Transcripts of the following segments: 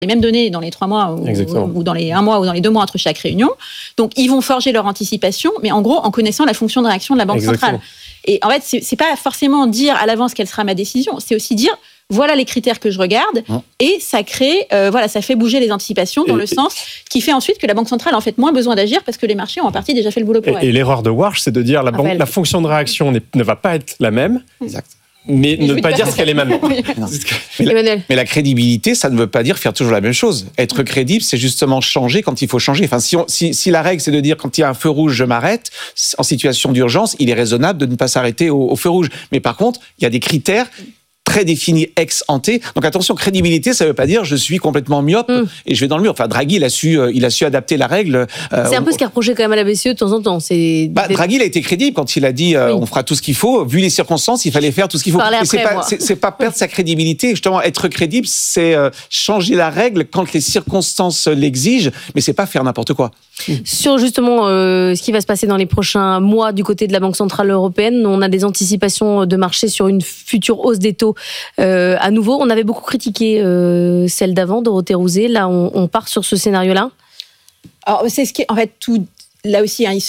les mêmes données dans les 3 mois ou dans les 1 mois ou dans les 2 mois entre chaque réunion. Donc, ils vont forger leur anticipation, mais en gros, en connaissant la fonction de réaction de la Banque centrale. Et en fait, c'est pas forcément dire à l'avance quelle sera ma décision, c'est aussi dire voilà les critères que je regarde, et ça crée, ça fait bouger les anticipations dans le sens qui fait ensuite que la Banque centrale a en fait moins besoin d'agir parce que les marchés ont en partie déjà fait le boulot pour elle. Et l'erreur de Warsh, c'est de dire la fonction de réaction ne va pas être la même. Exact. Mais ne pas dire ce qu'elle est maintenant. Mais la crédibilité, ça ne veut pas dire faire toujours la même chose. Être crédible, c'est justement changer quand il faut changer. Enfin, si la règle, c'est de dire quand il y a un feu rouge, je m'arrête, en situation d'urgence, il est raisonnable de ne pas s'arrêter au feu rouge. Mais par contre, il y a des critères très défini ex ante. Donc attention, crédibilité, ça ne veut pas dire je suis complètement myope et je vais dans le mur. Enfin, Draghi, il a su adapter la règle. C'est un peu ce qu'a reproché quand même à la BCE de temps en temps. Draghi, il a été crédible quand il a dit on fera tout ce qu'il faut. Vu les circonstances, il fallait faire tout ce qu'il faut. C'est pas perdre sa crédibilité. Justement, être crédible, c'est changer la règle quand les circonstances l'exigent, mais c'est pas faire n'importe quoi. Sur justement ce qui va se passer dans les prochains mois du côté de la Banque centrale européenne, on a des anticipations de marché sur une future hausse des taux. À nouveau, on avait beaucoup critiqué celle d'avant, Dorothée Rouzet. Là, on part sur ce scénario-là. Alors, c'est ce qui, en fait, tout là aussi, il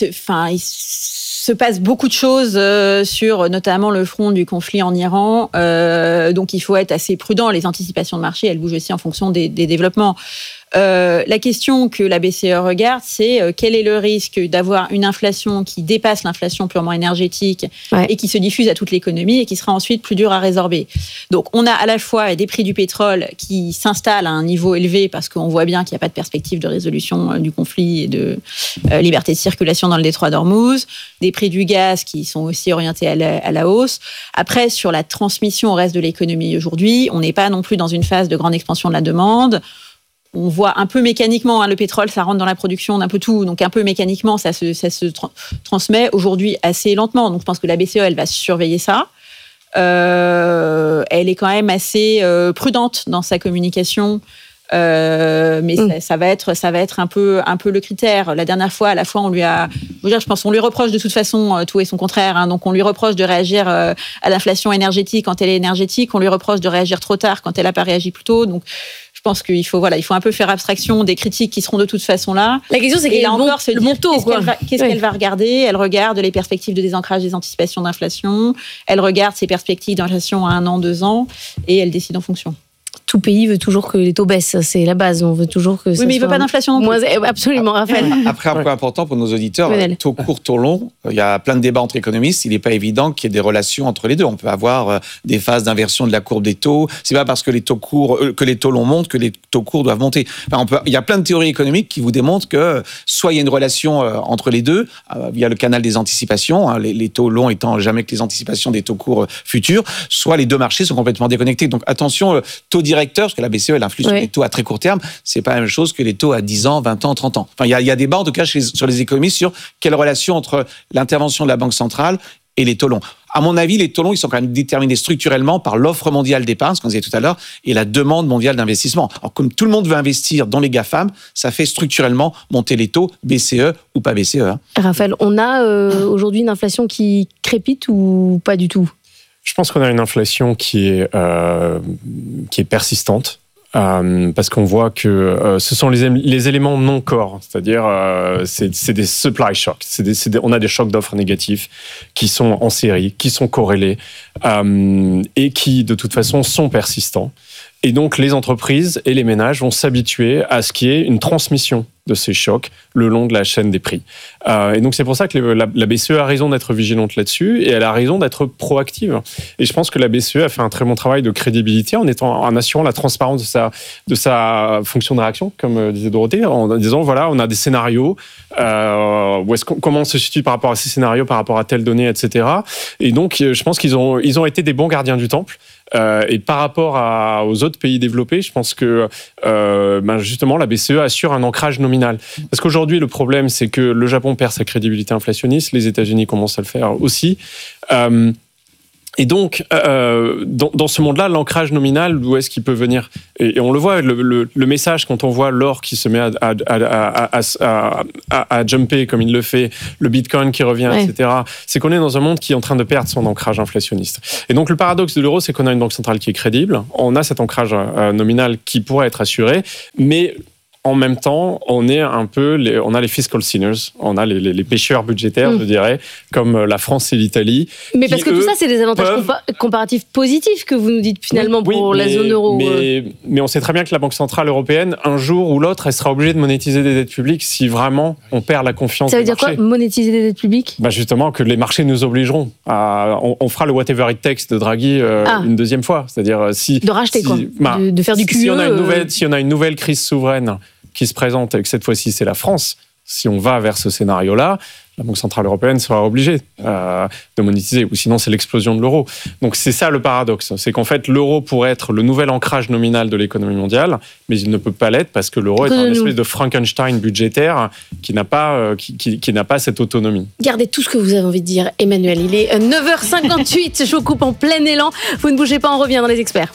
se passe beaucoup de choses sur notamment le front du conflit en Iran. Donc, il faut être assez prudent. Les anticipations de marché, elles bougent aussi en fonction des développements. La question que la BCE regarde, c'est quel est le risque d'avoir une inflation qui dépasse l'inflation purement énergétique et qui se diffuse à toute l'économie et qui sera ensuite plus dure à résorber. Donc, on a à la fois des prix du pétrole qui s'installent à un niveau élevé parce qu'on voit bien qu'il n'y a pas de perspective de résolution du conflit et de liberté de circulation dans le détroit d'Ormuz, des prix du gaz qui sont aussi orientés à la hausse. Après, sur la transmission au reste de l'économie aujourd'hui, on n'est pas non plus dans une phase de grande expansion de la demande. On voit un peu mécaniquement, le pétrole, ça rentre dans la production d'un peu tout, donc un peu mécaniquement, ça se transmet aujourd'hui assez lentement. Donc je pense que la BCE, elle va surveiller ça. Elle est quand même assez prudente dans sa communication, mais ça va être un peu le critère. La dernière fois, à la fois, je pense qu'on lui reproche de toute façon tout et son contraire. Donc on lui reproche de réagir à l'inflation énergétique quand elle est énergétique, on lui reproche de réagir trop tard quand elle n'a pas réagi plus tôt. Donc je pense qu'il faut un peu faire abstraction des critiques qui seront de toute façon là. La question, c'est qu'est-ce qu'elle va regarder. Elle regarde les perspectives de désancrage des anticipations d'inflation. Elle regarde ses perspectives d'inflation à 1 an, 2 ans, et elle décide en fonction. Tout pays veut toujours que les taux baissent, c'est la base. On veut toujours que oui, mais il ne veut pas d'inflation non plus. Absolument, Raphaël. Après, un point important pour nos auditeurs, taux court, taux long, il y a plein de débats entre économistes. Il n'est pas évident qu'il y ait des relations entre les deux. On peut avoir des phases d'inversion de la courbe des taux. C'est pas parce que les taux courts, que les taux longs montent que les taux courts doivent monter. Il y a plein de théories économiques qui vous démontrent que soit il y a une relation entre les deux via le canal des anticipations, les taux longs étant jamais que les anticipations des taux courts futurs, soit les deux marchés sont complètement déconnectés. Donc attention, taux directeur, parce que la BCE, elle influe sur les taux à très court terme, c'est pas la même chose que les taux à 10 ans, 20 ans, 30 ans. Enfin, il y a débat, en tout cas, sur les économistes sur quelle relation entre l'intervention de la Banque centrale et les taux longs. À mon avis, les taux longs, ils sont quand même déterminés structurellement par l'offre mondiale d'épargne, ce qu'on disait tout à l'heure, et la demande mondiale d'investissement. Alors, comme tout le monde veut investir dans les GAFAM, ça fait structurellement monter les taux, BCE ou pas BCE. Raphaël, on a aujourd'hui une inflation qui crépite ou pas du tout ? Je pense qu'on a une inflation qui est persistante. Parce qu'on voit que ce sont les éléments non corps, c'est-à-dire c'est des supply shocks, on a des chocs d'offres négatifs qui sont en série, qui sont corrélés et qui de toute façon sont persistants. Et donc les entreprises et les ménages vont s'habituer à ce qu'il y ait une transmission de ces chocs le long de la chaîne des prix. Et donc c'est pour ça que la BCE a raison d'être vigilante là-dessus et elle a raison d'être proactive. Et je pense que la BCE a fait un très bon travail de crédibilité en assurant la transparence de sa fonction de réaction, comme disait Dorothée, en disant voilà, on a des scénarios, comment on se situe par rapport à ces scénarios, par rapport à telle donnée, etc. Et donc je pense qu'ils ont été des bons gardiens du temple. Et par rapport aux autres pays développés, je pense que justement la BCE assure un ancrage nominal. Parce qu'aujourd'hui, le problème, c'est que le Japon perd sa crédibilité inflationniste, les États-Unis commencent à le faire aussi. Et donc, dans ce monde-là, l'ancrage nominal, d'où est-ce qu'il peut venir ? Et on le voit, le message, quand on voit l'or qui se met à jumper comme il le fait, le bitcoin qui revient, etc., c'est qu'on est dans un monde qui est en train de perdre son ancrage inflationniste. Et donc, le paradoxe de l'euro, c'est qu'on a une banque centrale qui est crédible, on a cet ancrage nominal qui pourrait être assuré, mais en même temps, on a les fiscal sinners, on a les pêcheurs budgétaires, je dirais, comme la France et l'Italie. Mais parce que tout ça, c'est des avantages comparatifs positifs que vous nous dites finalement pour la zone euro. Mais on sait très bien que la Banque centrale européenne, un jour ou l'autre, elle sera obligée de monétiser des dettes publiques si vraiment on perd la confiance des marchés. Ça veut dire quoi, monétiser des dettes publiques ? Justement, que les marchés nous obligeront à... On fera le whatever it takes de Draghi une deuxième fois. C'est-à-dire si... De racheter quoi ? De faire du QE. Si on a une nouvelle crise souveraine qui se présente et que cette fois-ci c'est la France, si on va vers ce scénario-là, la Banque centrale européenne sera obligée de monétiser, ou sinon c'est l'explosion de l'euro. Donc c'est ça le paradoxe, c'est qu'en fait l'euro pourrait être le nouvel ancrage nominal de l'économie mondiale, mais il ne peut pas l'être parce que l'euro est un espèce de Frankenstein budgétaire qui n'a pas cette autonomie. Gardez tout ce que vous avez envie de dire, Emmanuel. Il est 9h58, je vous coupe en plein élan. Vous ne bougez pas, on revient dans les experts.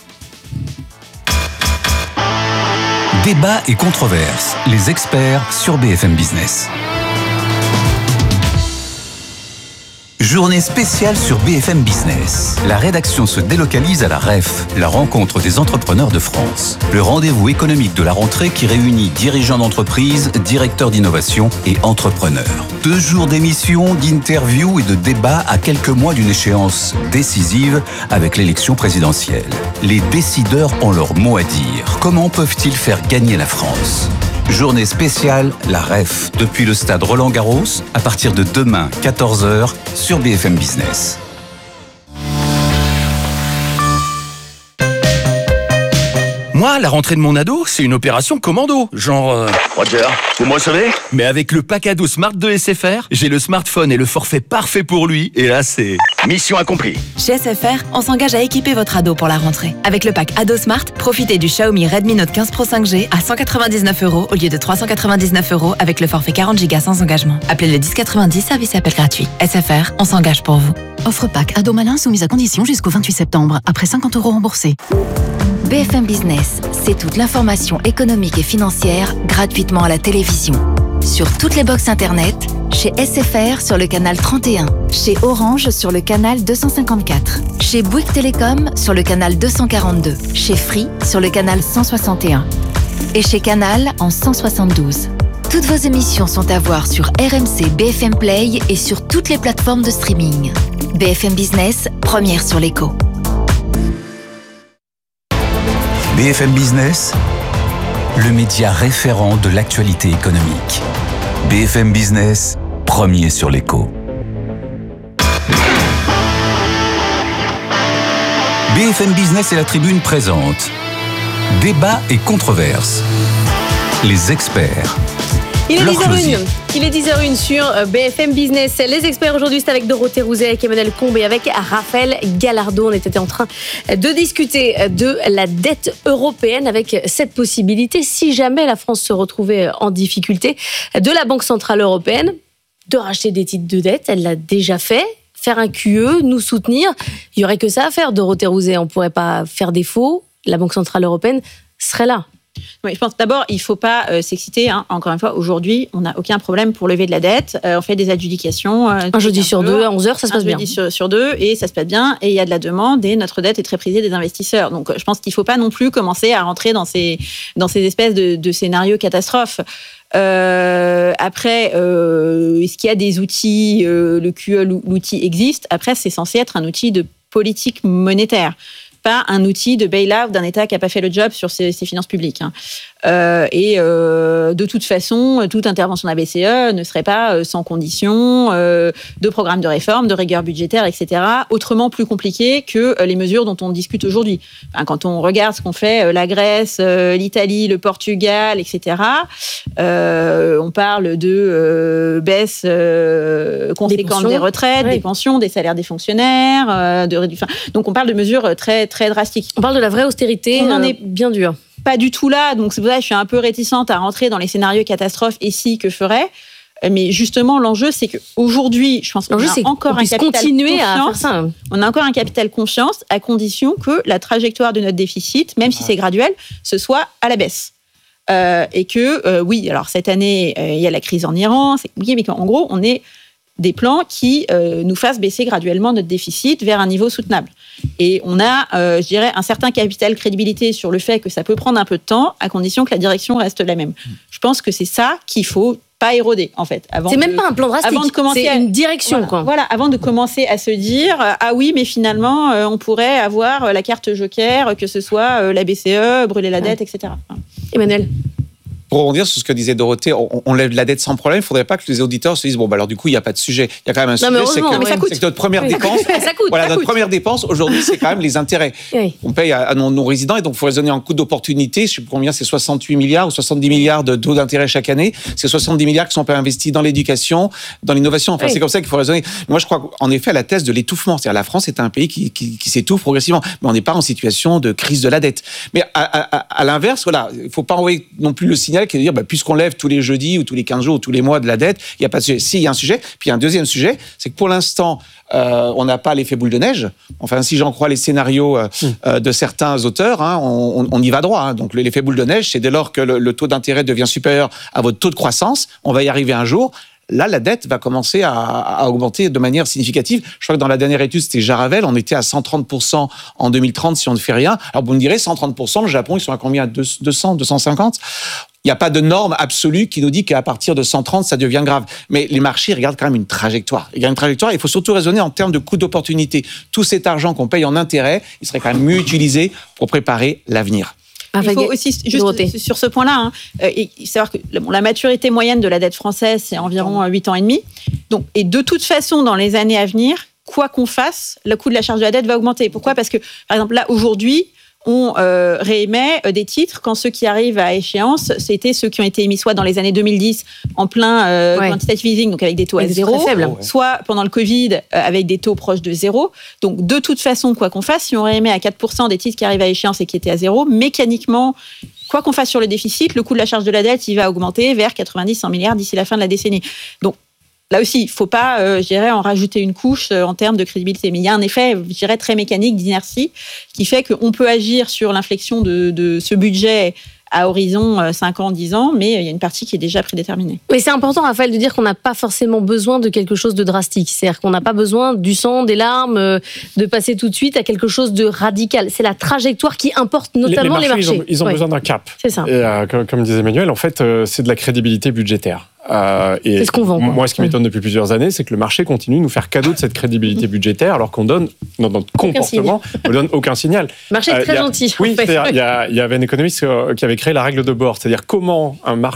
Débat et controverses, les experts sur BFM Business. Journée spéciale sur BFM Business. La rédaction se délocalise à la REF, la rencontre des entrepreneurs de France. Le rendez-vous économique de la rentrée qui réunit dirigeants d'entreprise, directeurs d'innovation et entrepreneurs. 2 jours d'émissions, d'interviews et de débats à quelques mois d'une échéance décisive avec l'élection présidentielle. Les décideurs ont leur mot à dire. Comment peuvent-ils faire gagner la France ? Journée spéciale, la REF, depuis le stade Roland-Garros, à partir de demain, 14h, sur BFM Business. Moi, la rentrée de mon ado, c'est une opération commando, genre... Roger, vous me recevez ? Mais avec le pack ado Smart de SFR, j'ai le smartphone et le forfait parfait pour lui, et là c'est... Mission accomplie. Chez SFR, on s'engage à équiper votre ado pour la rentrée. Avec le pack Ado Smart, profitez du Xiaomi Redmi Note 15 Pro 5G à 199 € au lieu de 399 € avec le forfait 40 Go sans engagement. Appelez le 1090, service appel gratuit. SFR, on s'engage pour vous. Offre pack Ado Malin soumise à condition jusqu'au 28 septembre, après 50 € remboursés. BFM Business, c'est toute l'information économique et financière gratuitement à la télévision. Sur toutes les box internet, chez SFR sur le canal 31, chez Orange sur le canal 254, chez Bouygues Télécom sur le canal 242, chez Free sur le canal 161 et chez Canal en 172. Toutes vos émissions sont à voir sur RMC BFM Play et sur toutes les plateformes de streaming. BFM Business, première sur l'écho. BFM Business, le média référent de l'actualité économique. BFM Business, premier sur l'écho. BFM Business et la Tribune présentent Débat et controverses. Les experts. Il est 10h01 sur BFM Business. Les experts aujourd'hui, c'est avec Dorothée Rouzet, avec Emmanuel Combe et avec Raphaël Gallardo. On était en train de discuter de la dette européenne avec cette possibilité, si jamais la France se retrouvait en difficulté, de la Banque Centrale Européenne de racheter des titres de dette. Elle l'a déjà fait. Faire un QE, nous soutenir. Il n'y aurait que ça à faire, Dorothée Rouzet. On ne pourrait pas faire défaut. La Banque Centrale Européenne serait là. Oui, je pense d'abord, il ne faut pas s'exciter. Encore une fois, aujourd'hui, on n'a aucun problème pour lever de la dette. On fait des adjudications. Un jeudi sur deux, à 11h, ça se passe bien. Un jeudi sur deux, et ça se passe bien. Et il y a de la demande, et notre dette est très prisée des investisseurs. Donc, je pense qu'il ne faut pas non plus commencer à rentrer dans ces espèces de scénarios catastrophes. Après, est-ce qu'il y a des outils, le QE, l'outil existe. Après, c'est censé être un outil de politique monétaire, pas un outil de bail-out d'un État qui n'a pas fait le job sur ses finances publiques. De toute façon, toute intervention de la BCE ne serait pas sans condition de programme de réforme, de rigueur budgétaire, etc. Autrement plus compliqué que les mesures dont on discute aujourd'hui. Enfin, quand on regarde ce qu'ont fait la Grèce, l'Italie, le Portugal, etc., on parle de baisse conséquente des retraites, des pensions, des salaires des fonctionnaires, donc on parle de mesures très, très drastiques. On parle de la vraie austérité, on en est bien dur. Pas du tout là, donc c'est pour ça que je suis un peu réticente à rentrer dans les scénarios catastrophes. Et si, que ferait ? Mais justement, l'enjeu, c'est qu'aujourd'hui, je pense qu'on a encore un capital continuer confiance. À faire ça. On a encore un capital confiance à condition que la trajectoire de notre déficit, même si c'est graduel, ce soit à la baisse. Et que, oui, alors cette année, il y a la crise en Iran, c'est compliqué, mais qu'en gros, on ait des plans qui nous fassent baisser graduellement notre déficit vers un niveau soutenable. Et on a, je dirais, un certain capital crédibilité sur le fait que ça peut prendre un peu de temps, à condition que la direction reste la même. Je pense que c'est ça qu'il faut pas éroder, en fait. C'est même pas un plan drastique, c'est une direction. Voilà, avant de commencer à se dire « Ah oui, mais finalement, on pourrait avoir la carte joker, que ce soit la BCE, brûler la dette, etc. » Emmanuel ? Pour rebondir sur ce que disait Dorothée, on lève la dette sans problème. Il ne faudrait pas que les auditeurs se disent bon, bah alors du coup, il n'y a pas de sujet. Il y a quand même un sujet, c'est que notre première dépense. Notre première dépense aujourd'hui, c'est quand même les intérêts. Oui. On paye à nos résidents et donc il faut raisonner en coût d'opportunité. Je ne sais plus combien, c'est 68 milliards ou 70 milliards de taux d'intérêt chaque année. C'est 70 milliards qui sont pas investis dans l'éducation, dans l'innovation. Enfin, c'est comme ça qu'il faut raisonner. Moi, je crois qu'en effet, la thèse de l'étouffement, c'est-à-dire la France est un pays qui s'étouffe progressivement, mais on n'est pas en situation de crise de la dette. Mais à l'inverse, voilà, il ne faut pas envoyer non plus le signal qui est de dire puisqu'on lève tous les jeudis ou tous les 15 jours ou tous les mois de la dette, il n'y a pas de sujet. Si, il y a un sujet. Puis un deuxième sujet, c'est que pour l'instant, on n'a pas l'effet boule de neige. Enfin, si j'en crois les scénarios de certains auteurs, on y va droit. Donc l'effet boule de neige, c'est dès lors que le taux d'intérêt devient supérieur à votre taux de croissance, on va y arriver un jour. Là, la dette va commencer à augmenter de manière significative. Je crois que dans la dernière étude, c'était Jaravel, on était à 130% en 2030 si on ne fait rien. Alors vous me direz, 130%, le Japon, ils sont à combien ? 200, 250 ? Il n'y a pas de norme absolue qui nous dit qu'à partir de 130, ça devient grave. Mais les marchés regardent quand même une trajectoire. Il y a une trajectoire, il faut surtout raisonner en termes de coût d'opportunité. Tout cet argent qu'on paye en intérêt, il serait quand même mieux utilisé pour préparer l'avenir. Il faut aussi, juste sur ce point-là, savoir que la maturité moyenne de la dette française, c'est environ 8 ans et demi. Donc, et de toute façon, dans les années à venir, quoi qu'on fasse, le coût de la charge de la dette va augmenter. Pourquoi ? Parce que, par exemple, là, aujourd'hui, on réémet des titres quand ceux qui arrivent à échéance, c'était ceux qui ont été émis soit dans les années 2010 en plein quantitative easing, donc avec des taux à zéro, soit pendant le Covid avec des taux proches de zéro. Donc de toute façon, quoi qu'on fasse, si on réémet à 4% des titres qui arrivent à échéance et qui étaient à zéro, mécaniquement, quoi qu'on fasse sur le déficit, le coût de la charge de la dette, il va augmenter vers 90-100 milliards d'ici la fin de la décennie. Donc là aussi, il ne faut pas, je dirais, en rajouter une couche en termes de crédibilité. Mais il y a un effet, je dirais, très mécanique d'inertie qui fait qu'on peut agir sur l'inflexion de ce budget à horizon 5 ans, 10 ans, mais il y a une partie qui est déjà prédéterminée. Oui, c'est important, Raphaël, de dire qu'on n'a pas forcément besoin de quelque chose de drastique. C'est-à-dire qu'on n'a pas besoin du sang, des larmes, de passer tout de suite à quelque chose de radical. C'est la trajectoire qui importe notamment les marchés. Ils ont besoin d'un cap. C'est ça. Et comme disait Emmanuel, en fait, c'est de la crédibilité budgétaire. C'est ce qu'on vend. Moi, ce qui m'étonne depuis plusieurs années, c'est que le marché continue de nous faire cadeau de cette crédibilité budgétaire, alors qu'on donne, dans notre comportement, on ne donne aucun signal. Le marché est très gentil. Oui, il y avait un économiste qui avait créé la règle de Bohr, c'est-à-dire comment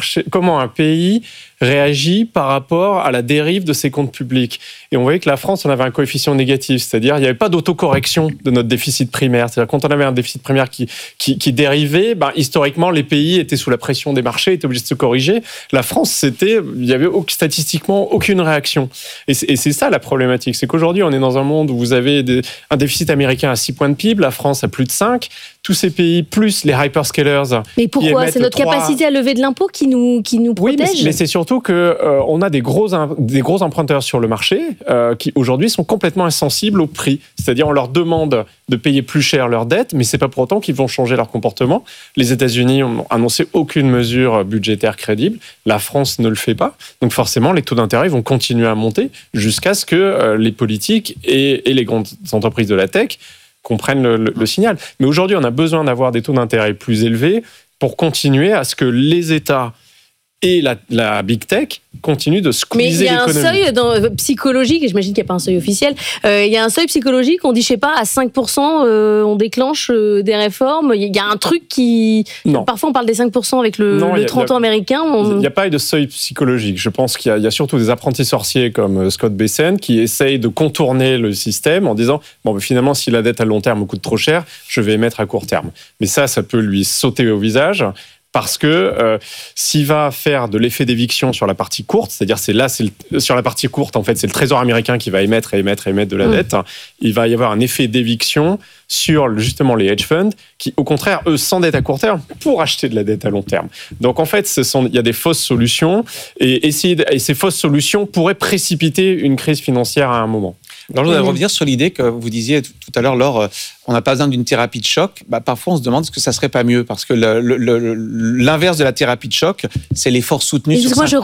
un pays réagit par rapport à la dérive de ses comptes publics. Et on voyait que la France, on avait un coefficient négatif, c'est-à-dire il n'y avait pas d'autocorrection de notre déficit primaire. C'est-à-dire quand on avait un déficit primaire qui dérivait, historiquement, les pays étaient sous la pression des marchés, étaient obligés de se corriger. La France, il n'y avait statistiquement aucune réaction. Et c'est ça la problématique, c'est qu'aujourd'hui, on est dans un monde où vous avez un déficit américain à 6 points de PIB, la France à plus de 5, tous ces pays, plus les hyperscalers. Mais pourquoi ? C'est notre capacité à lever de l'impôt qui nous protège. Oui, mais c'est surtout qu'on a des gros emprunteurs sur le marché qui aujourd'hui sont complètement insensibles au prix. C'est-à-dire on leur demande de payer plus cher leurs dettes, mais c'est pas pour autant qu'ils vont changer leur comportement. Les États-Unis n'ont annoncé aucune mesure budgétaire crédible. La France ne le fait pas. Donc forcément, les taux d'intérêt vont continuer à monter jusqu'à ce que les politiques et les grandes entreprises de la tech comprennent le signal. Mais aujourd'hui, on a besoin d'avoir des taux d'intérêt plus élevés pour continuer à ce que les États et la big tech continue de squeezer l'économie. Mais il y a un seuil psychologique, et j'imagine qu'il n'y a pas un seuil officiel, il y a un seuil psychologique, on dit, je sais pas, à 5%, on déclenche des réformes. Il y a un truc qui... Non. Parfois, on parle des 5% avec le 30 ans américain. Il n'y a pas de seuil psychologique. Je pense qu'il y a surtout des apprentis sorciers comme Scott Bessent qui essayent de contourner le système en disant, finalement, si la dette à long terme coûte trop cher, je vais émettre à court terme. Mais ça peut lui sauter au visage. Parce que s'il va faire de l'effet d'éviction sur la partie courte, c'est-à-dire sur la partie courte, en fait, c'est le Trésor américain qui va émettre de la dette, il va y avoir un effet d'éviction sur justement les hedge funds qui, au contraire, eux, s'endettent à court terme pour acheter de la dette à long terme. Donc, en fait, il y a des fausses solutions et ces fausses solutions pourraient précipiter une crise financière à un moment. Alors, je voudrais revenir sur l'idée que vous disiez tout à l'heure, Laure, on n'a pas besoin d'une thérapie de choc. Parfois, on se demande est-ce que ça serait pas mieux, parce que l'inverse de la thérapie de choc, c'est l'effort soutenu. Moi, je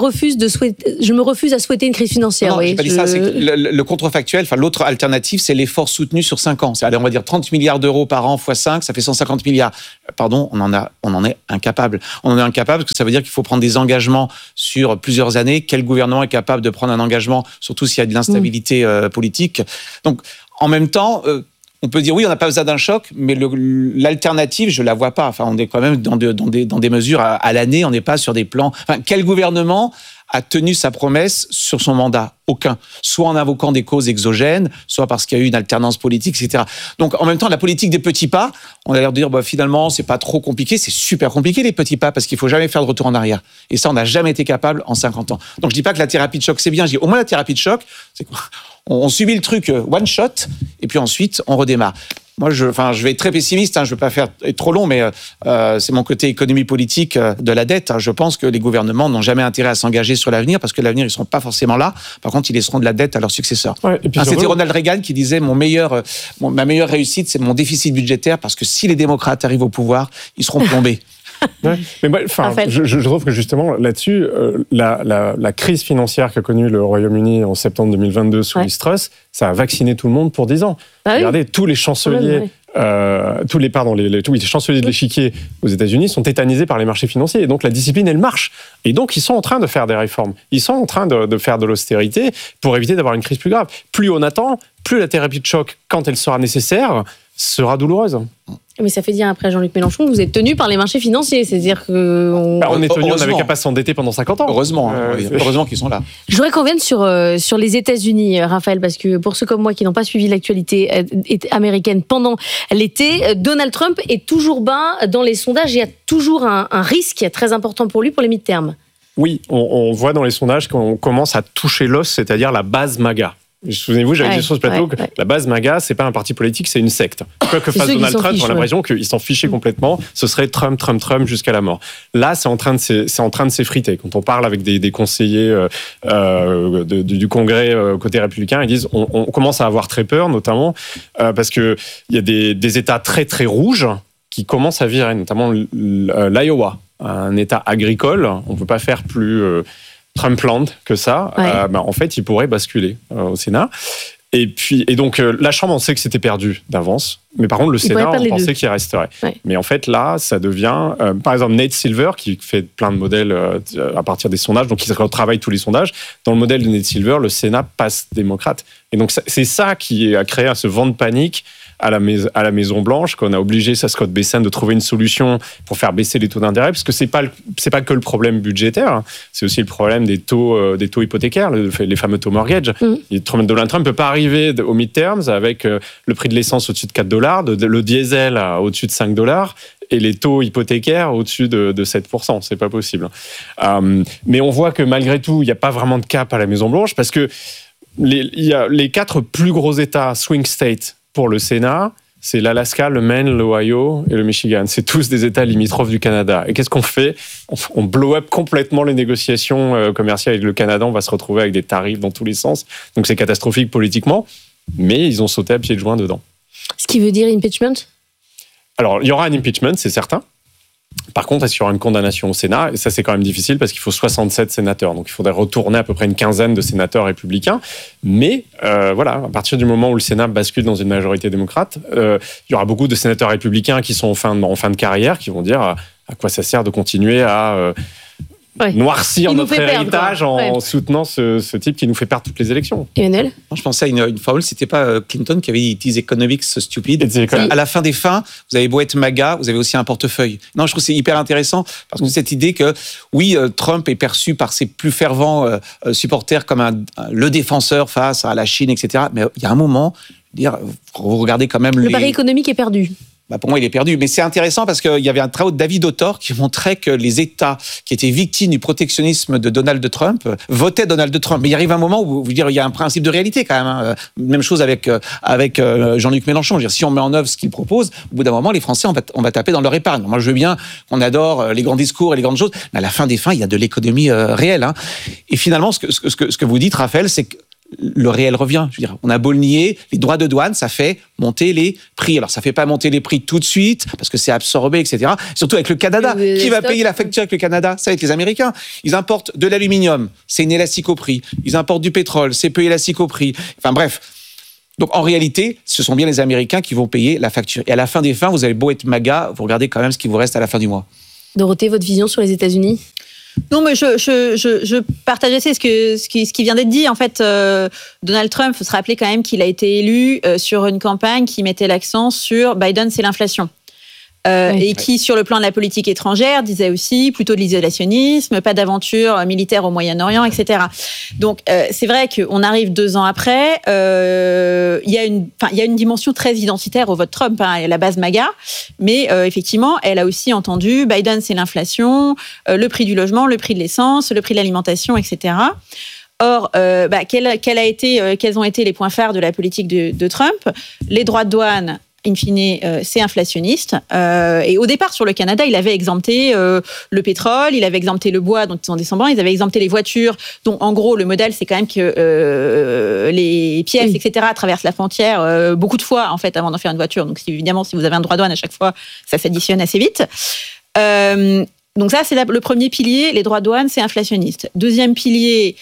me refuse à souhaiter une crise financière. Non, j'ai pas dit ça. C'est que le contrefactuel, l'autre alternative, c'est l'effort soutenu sur 5 ans. Allez, on va dire 30 milliards d'euros par an x 5, ça fait 150 milliards. Pardon, on en est incapable. On en est incapable parce que ça veut dire qu'il faut prendre des engagements sur plusieurs années. Quel gouvernement est capable de prendre un engagement, surtout s'il y a de l'instabilité politique? Donc, en même temps, on peut dire oui, on n'a pas besoin d'un choc, mais l'alternative, je la vois pas. Enfin, on est quand même dans des mesures à l'année. On n'est pas sur des plans. Enfin, quel gouvernement a tenu sa promesse sur son mandat? Aucun. Soit en invoquant des causes exogènes, soit parce qu'il y a eu une alternance politique, etc. Donc, en même temps, la politique des petits pas, on a l'air de dire, finalement, c'est pas trop compliqué. C'est super compliqué, les petits pas, parce qu'il faut jamais faire de retour en arrière. Et ça, on n'a jamais été capable en 50 ans. Donc, je dis pas que la thérapie de choc, c'est bien. Je dis, au moins, la thérapie de choc, c'est quoi? On subit le truc one shot, et puis ensuite, on redémarre. Moi, je vais être très pessimiste, je ne veux pas être trop long, mais c'est mon côté économie politique de la dette. Je pense que les gouvernements n'ont jamais intérêt à s'engager sur l'avenir, parce que l'avenir, ils ne seront pas forcément là. Par contre, ils laisseront de la dette à leurs successeurs. Ouais, c'était Ronald Reagan qui disait ma meilleure réussite, c'est mon déficit budgétaire, parce que si les démocrates arrivent au pouvoir, ils seront plombés. Ouais. Mais je trouve que justement là-dessus, la crise financière qu'a connue le Royaume-Uni en septembre 2022 sous Liz Truss, ça a vacciné tout le monde pour 10 ans. Regardez, tous les chanceliers, tous les chanceliers de l'échiquier aux États-Unis sont tétanisés par les marchés financiers. Et donc la discipline, elle marche. Et donc ils sont en train de faire des réformes. Ils sont en train de faire de l'austérité pour éviter d'avoir une crise plus grave. Plus on attend, plus la thérapie de choc, quand elle sera nécessaire, sera douloureuse. Mais ça fait dire après Jean-Luc Mélenchon que vous êtes tenu par les marchés financiers. C'est-à-dire que... on est tenu, on n'avait qu'à pas s'endetter pendant 50 ans. Heureusement, heureusement qu'ils sont là. Je voudrais qu'on vienne sur les États-Unis, Raphaël, parce que pour ceux comme moi qui n'ont pas suivi l'actualité américaine pendant l'été, Donald Trump est toujours bas dans les sondages. Il y a toujours un risque très important pour lui pour les midterms. Oui, on voit dans les sondages qu'on commence à toucher l'os, c'est-à-dire la base MAGA. Souvenez-vous, j'avais dit sur ce plateau que la base MAGA, c'est pas un parti politique, c'est une secte. Quoi que fasse Donald Trump, on a l'impression qu'il s'en fichait complètement. Ce serait Trump jusqu'à la mort. Là, c'est en train de s'effriter. Quand on parle avec des conseillers du Congrès côté républicain, ils disent on commence à avoir très peur, notamment parce que il y a des États très très rouges qui commencent à virer, notamment l'Iowa, un État agricole. On peut pas faire plus Trumpland que ça, en fait, il pourrait basculer au Sénat. Et donc, la Chambre, on sait que c'était perdu d'avance. Mais par contre, le Sénat, on pensait qu'il resterait. Ouais. Mais en fait, là, ça devient... par exemple, Nate Silver, qui fait plein de modèles à partir des sondages, donc il retravaille tous les sondages. Dans le modèle de Nate Silver, le Sénat passe démocrate. Et donc, c'est ça qui a créé ce vent de panique à la Maison-Blanche, qu'on a obligé Scott Bessent de trouver une solution pour faire baisser les taux d'intérêt, parce que c'est pas que le problème budgétaire, c'est aussi le problème des taux hypothécaires, les fameux taux mortgage. Donald Trump ne peut pas arriver aux midterms avec le prix de l'essence au-dessus de $4, le diesel au-dessus de $5 et les taux hypothécaires au-dessus de 7%. C'est pas possible. Mais on voit que malgré tout, il n'y a pas vraiment de cap à la Maison-Blanche, parce que il y a les 4 plus gros États swing states pour le Sénat, c'est l'Alaska, le Maine, l'Ohio et le Michigan. C'est tous des États limitrophes du Canada. Et qu'est-ce qu'on fait ? On blow up complètement les négociations commerciales avec le Canada. On va se retrouver avec des tarifs dans tous les sens. Donc c'est catastrophique politiquement, mais ils ont sauté à pieds joints dedans. Ce qui veut dire impeachment ? Alors, il y aura un impeachment, c'est certain. Par contre, est-ce qu'il y aura une condamnation au Sénat ? Et ça, c'est quand même difficile parce qu'il faut 67 sénateurs. Donc, il faudrait retourner à peu près une quinzaine de sénateurs républicains. Mais à partir du moment où le Sénat bascule dans une majorité démocrate, il y aura beaucoup de sénateurs républicains qui sont en fin de carrière, qui vont dire à quoi ça sert de continuer à noircir notre héritage en soutenant ce type qui nous fait perdre toutes les élections. Emmanuel ? Je pensais à une formule, c'était pas Clinton qui avait dit « It is economics stupid ». À la fin des fins, vous avez beau être MAGA, vous avez aussi un portefeuille. Non, je trouve que c'est hyper intéressant, parce que cette idée que, oui, Trump est perçu par ses plus fervents supporters comme le défenseur face à la Chine, etc. Mais il y a un moment, vous regardez quand même le pari économique est perdu. pour moi, il est perdu. Mais c'est intéressant parce qu'il y avait un travail de David Autor qui montrait que les États qui étaient victimes du protectionnisme de Donald Trump votaient Donald Trump. Mais il arrive un moment où, il y a un principe de réalité quand même. Hein. Même chose avec Jean-Luc Mélenchon. Je veux dire, si on met en œuvre ce qu'il propose, au bout d'un moment, les Français, on va taper dans leur épargne. Moi, je veux bien qu'on adore les grands discours et les grandes choses, mais à la fin des fins, il y a de l'économie réelle. Hein. Et finalement, ce que vous dites, Raphaël, c'est que le réel revient. Je veux dire, on a beau le nier, les droits de douane, ça fait monter les prix. Alors, ça fait pas monter les prix tout de suite, parce que c'est absorbé, etc. Surtout avec le Canada. Qui va payer la facture avec le Canada? Ça, avec les Américains. Ils importent de l'aluminium, c'est inélastique au prix. Ils importent du pétrole, c'est peu élastique au prix. Enfin, bref. Donc, en réalité, ce sont bien les Américains qui vont payer la facture. Et à la fin des fins, vous avez beau être MAGA, vous regardez quand même ce qui vous reste à la fin du mois. Dorothée, votre vision sur les États-Unis? Non, mais je partage assez ce qui vient d'être dit. En fait, Donald Trump, il faut se rappeler quand même qu'il a été élu sur une campagne qui mettait l'accent sur Biden, c'est l'inflation. Et qui, sur le plan de la politique étrangère, disait aussi plutôt de l'isolationnisme, pas d'aventure militaire au Moyen-Orient, etc. Donc, c'est vrai qu'on arrive 2 ans après. Il y a une dimension très identitaire au vote Trump, hein, la base MAGA. Mais effectivement, elle a aussi entendu Biden, c'est l'inflation, le prix du logement, le prix de l'essence, le prix de l'alimentation, etc. Or, quels ont été les points phares de la politique de Trump? Les droits de douane, in fine, c'est inflationniste. Et au départ, sur le Canada, il avait exempté le pétrole, il avait exempté le bois, dont ils sont descendants, ils avaient exempté les voitures, dont en gros, le modèle, c'est quand même que les pièces, etc., traversent la frontière beaucoup de fois, en fait, avant d'en faire une voiture. Donc, évidemment, si vous avez un droit de douane à chaque fois, ça s'additionne assez vite. Donc ça, c'est le premier pilier, les droits de douane, c'est inflationniste. Deuxième pilier,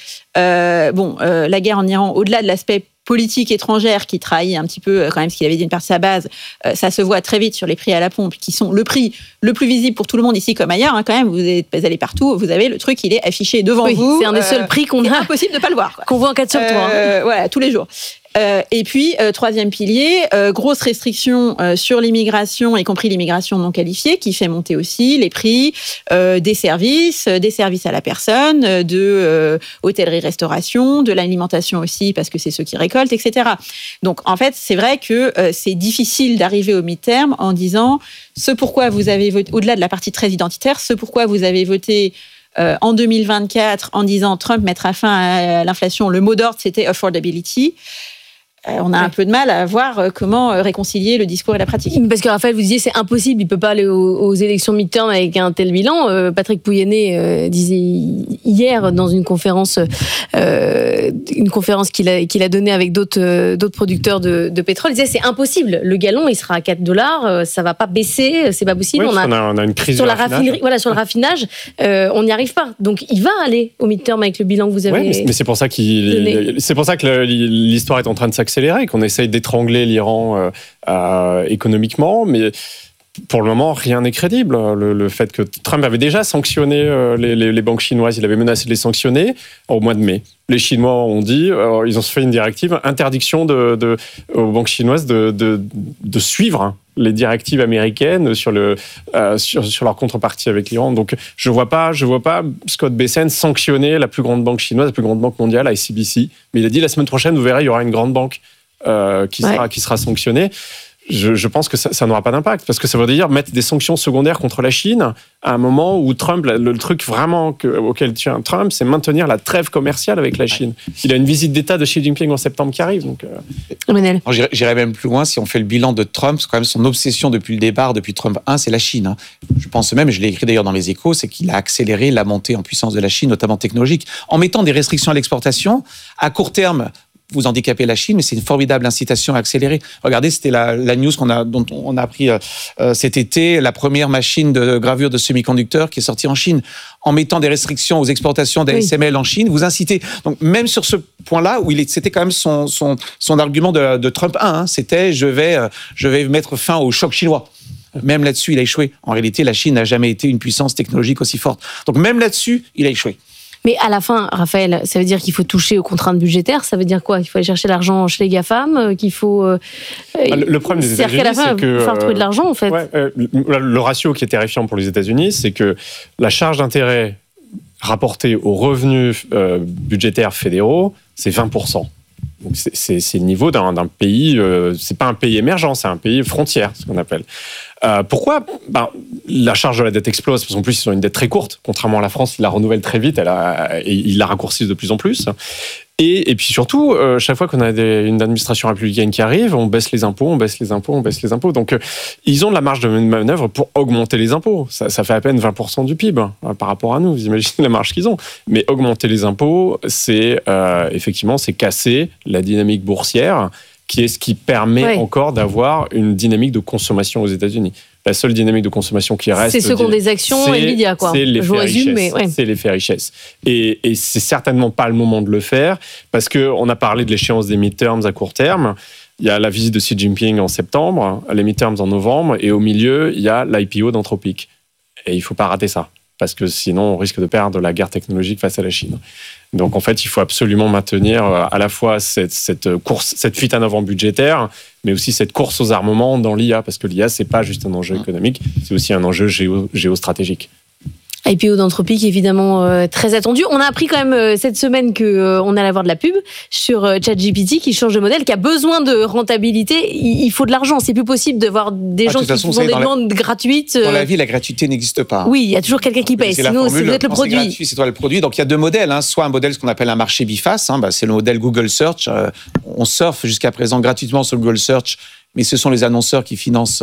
la guerre en Iran, au-delà de l'aspect politique étrangère qui trahit un petit peu quand même ce qu'il avait dit une partie de sa base, ça se voit très vite sur les prix à la pompe, qui sont le prix le plus visible pour tout le monde ici comme ailleurs. Hein, quand même, vous allez partout, vous avez le truc, il est affiché devant vous. C'est un des seuls prix qu'on a. C'est impossible de ne pas le voir. Quoi. Qu'on voit en 4 sur 3. Voilà, tous les jours. Et puis, troisième pilier, grosse restriction sur l'immigration, y compris l'immigration non qualifiée, qui fait monter aussi les prix des services à la personne, de hôtellerie-restauration, de l'alimentation aussi, parce que c'est ceux qui récoltent, etc. Donc, en fait, c'est vrai que c'est difficile d'arriver au mi-terme en disant ce pourquoi vous avez voté, au-delà de la partie très identitaire, ce pourquoi vous avez voté en 2024 en disant Trump mettra fin à l'inflation. Le mot d'ordre, c'était affordability. On a un peu de mal à voir comment réconcilier le discours et la pratique. Parce que Raphaël, vous disiez c'est impossible, il ne peut pas aller aux élections midterm avec un tel bilan. Patrick Pouyanné disait hier dans une conférence qu'il a donnée avec d'autres producteurs de pétrole, il disait c'est impossible, le gallon il sera à $4, ça ne va pas baisser, c'est pas possible. Oui, on a une crise sur la raffinerie, sur le raffinage, on n'y arrive pas. Donc il va aller au midterm avec le bilan que vous avez donné. Mais c'est pour ça que l'histoire est en train de s'accélérer, qu'on essaye d'étrangler l'Iran économiquement, mais pour le moment, rien n'est crédible. Le fait que Trump avait déjà sanctionné les banques chinoises, il avait menacé de les sanctionner au mois de mai. Les Chinois ont dit, ils ont fait une directive, interdiction aux banques chinoises de suivre les directives américaines sur leur contrepartie avec l'Iran. Donc, je vois pas Scott Bessent sanctionner la plus grande banque chinoise, la plus grande banque mondiale, ICBC. Mais il a dit la semaine prochaine, vous verrez, il y aura une grande banque qui sera sanctionnée. Je pense que ça n'aura pas d'impact, parce que ça veut dire mettre des sanctions secondaires contre la Chine à un moment où Trump, le truc vraiment auquel tient Trump, c'est maintenir la trêve commerciale avec la Chine. Il a une visite d'État de Xi Jinping en septembre qui arrive. Donc, j'irais même plus loin, si on fait le bilan de Trump, c'est quand même son obsession depuis le départ, depuis Trump 1, c'est la Chine. Hein. Je pense même, je l'ai écrit d'ailleurs dans les Échos, c'est qu'il a accéléré la montée en puissance de la Chine, notamment technologique, en mettant des restrictions à l'exportation. À court terme, vous handicapez la Chine, mais c'est une formidable incitation à accélérer. Regardez, c'était la news dont on a appris cet été, la première machine de gravure de semi-conducteurs qui est sortie en Chine. En mettant des restrictions aux exportations d'ASML en Chine, vous incitez. Donc même sur ce point-là, où c'était quand même son argument de Trump 1, hein, c'était je vais mettre fin au choc chinois. Même là-dessus, il a échoué. En réalité, la Chine n'a jamais été une puissance technologique aussi forte. Donc même là-dessus, il a échoué. Mais à la fin, Raphaël, ça veut dire qu'il faut toucher aux contraintes budgétaires. Ça veut dire quoi? Il faut aller chercher l'argent chez les GAFAM, qu'il faut... le problème des États-Unis, c'est que... Il faut trouver de l'argent, en fait. Le ratio qui est terrifiant pour les États-Unis, c'est que la charge d'intérêt rapportée aux revenus budgétaires fédéraux, c'est 20%. Donc c'est le niveau d'un pays, c'est pas un pays émergent, c'est un pays frontière, ce qu'on appelle. Pourquoi ? La charge de la dette explose, parce qu'en plus, ils ont une dette très courte. Contrairement à la France, ils la renouvellent très vite, et ils la raccourcissent de plus en plus. Et puis surtout, chaque fois qu'on a une administration républicaine qui arrive, on baisse les impôts. Donc, ils ont de la marge de manœuvre pour augmenter les impôts. Ça fait à peine 20% du PIB par rapport à nous. Vous imaginez la marge qu'ils ont. Mais augmenter les impôts, c'est effectivement, c'est casser la dynamique boursière, qui est ce qui permet encore d'avoir une dynamique de consommation aux États-Unis. La seule dynamique de consommation qui reste... C'est ceux qui ont des actions Nvidia, quoi. C'est l'effet richesse. C'est l'effet richesse. Et c'est certainement pas le moment de le faire, parce qu'on a parlé de l'échéance des midterms à court terme. Il y a la visite de Xi Jinping en septembre, les midterms en novembre, et au milieu, il y a l'IPO d'Anthropic. Et il ne faut pas rater ça, parce que sinon, on risque de perdre la guerre technologique face à la Chine. Donc, en fait, il faut absolument maintenir à la fois cette fuite en avant budgétaire, mais aussi cette course aux armements dans l'IA, parce que l'IA, c'est pas juste un enjeu économique, c'est aussi un enjeu géostratégique. IPO d'Anthropic, évidemment, très attendu. On a appris quand même cette semaine qu'on allait avoir de la pub sur ChatGPT qui change de modèle, qui a besoin de rentabilité. Il faut de l'argent. C'est plus possible de voir des gens qui font des demandes gratuites. Dans la vie, la gratuité n'existe pas. Oui, il y a toujours quelqu'un qui paye. Sinon, vous êtes le produit. C'est gratuit, c'est toi le produit. Donc, il y a deux modèles. Soit un modèle, ce qu'on appelle un marché biface. C'est le modèle Google Search. On surfe jusqu'à présent gratuitement sur Google Search, mais ce sont les annonceurs qui financent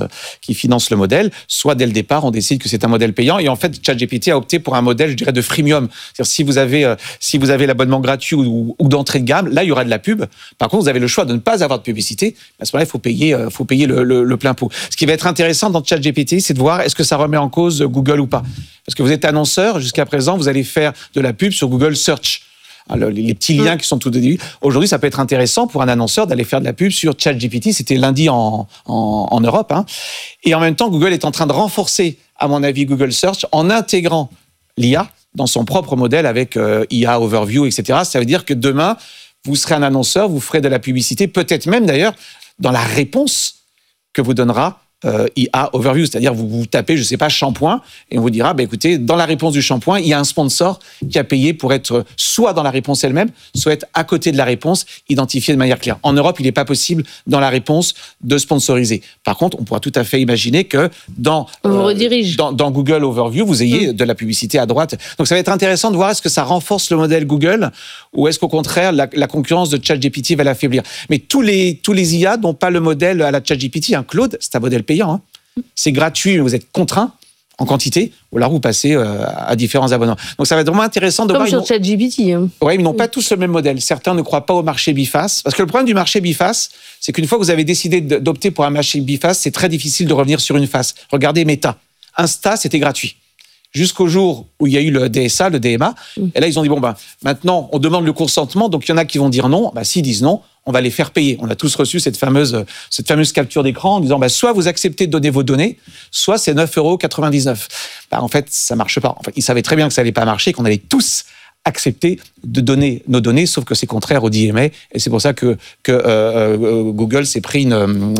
le modèle. Soit dès le départ, on décide que c'est un modèle payant. Et en fait, ChatGPT a opté pour un modèle, je dirais, de freemium. C'est-à-dire, si vous avez l'abonnement gratuit ou d'entrée de gamme, là, il y aura de la pub. Par contre, vous avez le choix de ne pas avoir de publicité. À ce moment-là, il faut payer le plein pot. Ce qui va être intéressant dans ChatGPT, c'est de voir est-ce que ça remet en cause Google ou pas. Parce que vous êtes annonceur, jusqu'à présent, vous allez faire de la pub sur Google Search. Alors, les petits liens qui sont tout au début. Aujourd'hui, ça peut être intéressant pour un annonceur d'aller faire de la pub sur ChatGPT. C'était lundi en Europe. Et en même temps, Google est en train de renforcer, à mon avis, Google Search en intégrant l'IA dans son propre modèle avec IA Overview, etc. Ça veut dire que demain, vous serez un annonceur, vous ferez de la publicité, peut-être même d'ailleurs dans la réponse que vous donnera IA Overview, c'est-à-dire vous tapez, je ne sais pas, shampoing, et on vous dira, écoutez, dans la réponse du shampoing, il y a un sponsor qui a payé pour être soit dans la réponse elle-même, soit être à côté de la réponse, identifié de manière claire. En Europe, il n'est pas possible, dans la réponse, de sponsoriser. Par contre, on pourra tout à fait imaginer que dans Google Overview, vous ayez de la publicité à droite. Donc, ça va être intéressant de voir est-ce que ça renforce le modèle Google ou est-ce qu'au contraire, la concurrence de ChatGPT va l'affaiblir. Mais tous les IA n'ont pas le modèle à la ChatGPT. Claude, c'est un modèle payant. C'est gratuit, mais vous êtes contraint en quantité, ou alors vous passez à différents abonnements. Donc ça va être vraiment intéressant de voir. Comme sur ChatGPT. Oui, ils n'ont pas tous le même modèle. Certains ne croient pas au marché biface. Parce que le problème du marché biface, c'est qu'une fois que vous avez décidé d'opter pour un marché biface, c'est très difficile de revenir sur une face. Regardez Meta. Insta, c'était gratuit. Jusqu'au jour où il y a eu le DSA, le DMA. Et là, ils ont dit, maintenant, on demande le consentement. Donc, il y en a qui vont dire non. S'ils disent non, on va les faire payer. On a tous reçu cette fameuse capture d'écran en disant, soit vous acceptez de donner vos données, soit c'est 9,99 €. En fait, ça marche pas. En fait, ils savaient très bien que ça allait pas marcher, qu'on allait tous accepter de donner nos données, sauf que c'est contraire au DMA, et c'est pour ça que Google s'est pris une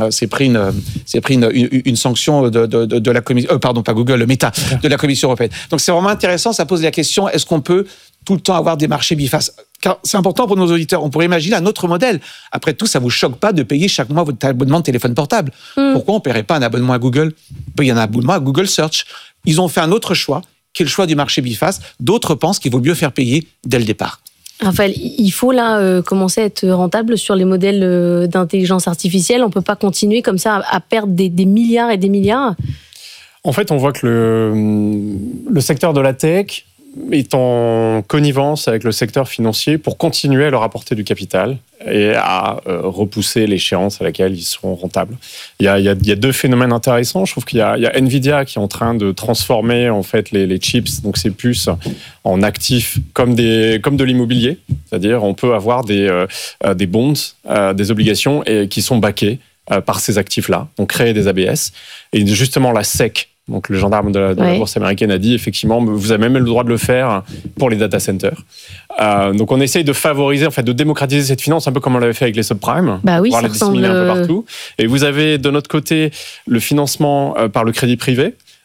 sanction de la commission, pas Google, Meta, de la Commission européenne. Donc c'est vraiment intéressant, ça pose la question, est-ce qu'on peut tout le temps avoir des marchés bifaces? Car c'est important pour nos auditeurs. On pourrait imaginer un autre modèle. Après tout, ça vous choque pas de payer chaque mois votre abonnement de téléphone portable. Pourquoi on paierait pas un abonnement à Google? Il y a un abonnement à Google Search. Ils ont fait un autre choix, qui est le choix du marché biface. D'autres pensent qu'il vaut mieux faire payer dès le départ. Raphaël, il faut là commencer à être rentable sur les modèles d'intelligence artificielle. On ne peut pas continuer comme ça à perdre des milliards et des milliards. En fait, on voit que le secteur de la tech est en connivence avec le secteur financier pour continuer à leur apporter du capital et à repousser l'échéance à laquelle ils seront rentables. Il y a deux phénomènes intéressants. Je trouve qu'il y a Nvidia qui est en train de transformer en fait les chips, donc ces puces, en actifs comme de l'immobilier. C'est-à-dire on peut avoir des bonds, des obligations qui sont backées par ces actifs-là, donc créer des ABS. Et justement la SEC, donc le gendarme de la bourse américaine, a dit effectivement, vous avez même le droit de le faire pour les data centers. Donc on essaye de favoriser, en fait, de démocratiser cette finance, un peu comme on l'avait fait avec les subprimes, pouvoir les disséminer un peu partout. Et vous avez de notre côté le financement par le crédit privé.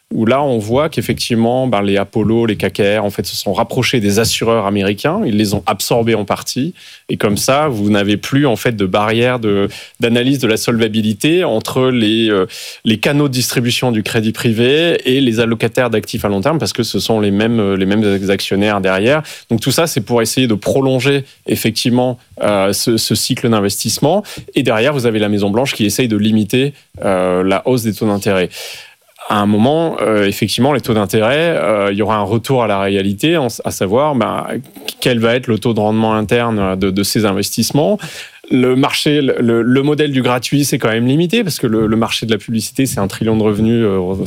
où là, on voit qu'effectivement, les Apollo, les KKR, en fait, se sont rapprochés des assureurs américains. Ils les ont absorbés en partie. Et comme ça, vous n'avez plus, en fait, de barrière d'analyse de la solvabilité entre les canaux de distribution du crédit privé et les allocataires d'actifs à long terme, parce que ce sont les mêmes actionnaires derrière. Donc, tout ça, c'est pour essayer de prolonger, effectivement, ce cycle d'investissement. Et derrière, vous avez la Maison-Blanche qui essaye de limiter la hausse des taux d'intérêt. À un moment, effectivement, les taux d'intérêt, il y aura un retour à la réalité, à savoir quel va être le taux de rendement interne de ces investissements. Le marché, le modèle du gratuit, c'est quand même limité parce que le marché de la publicité, c'est 1 trillion de revenus.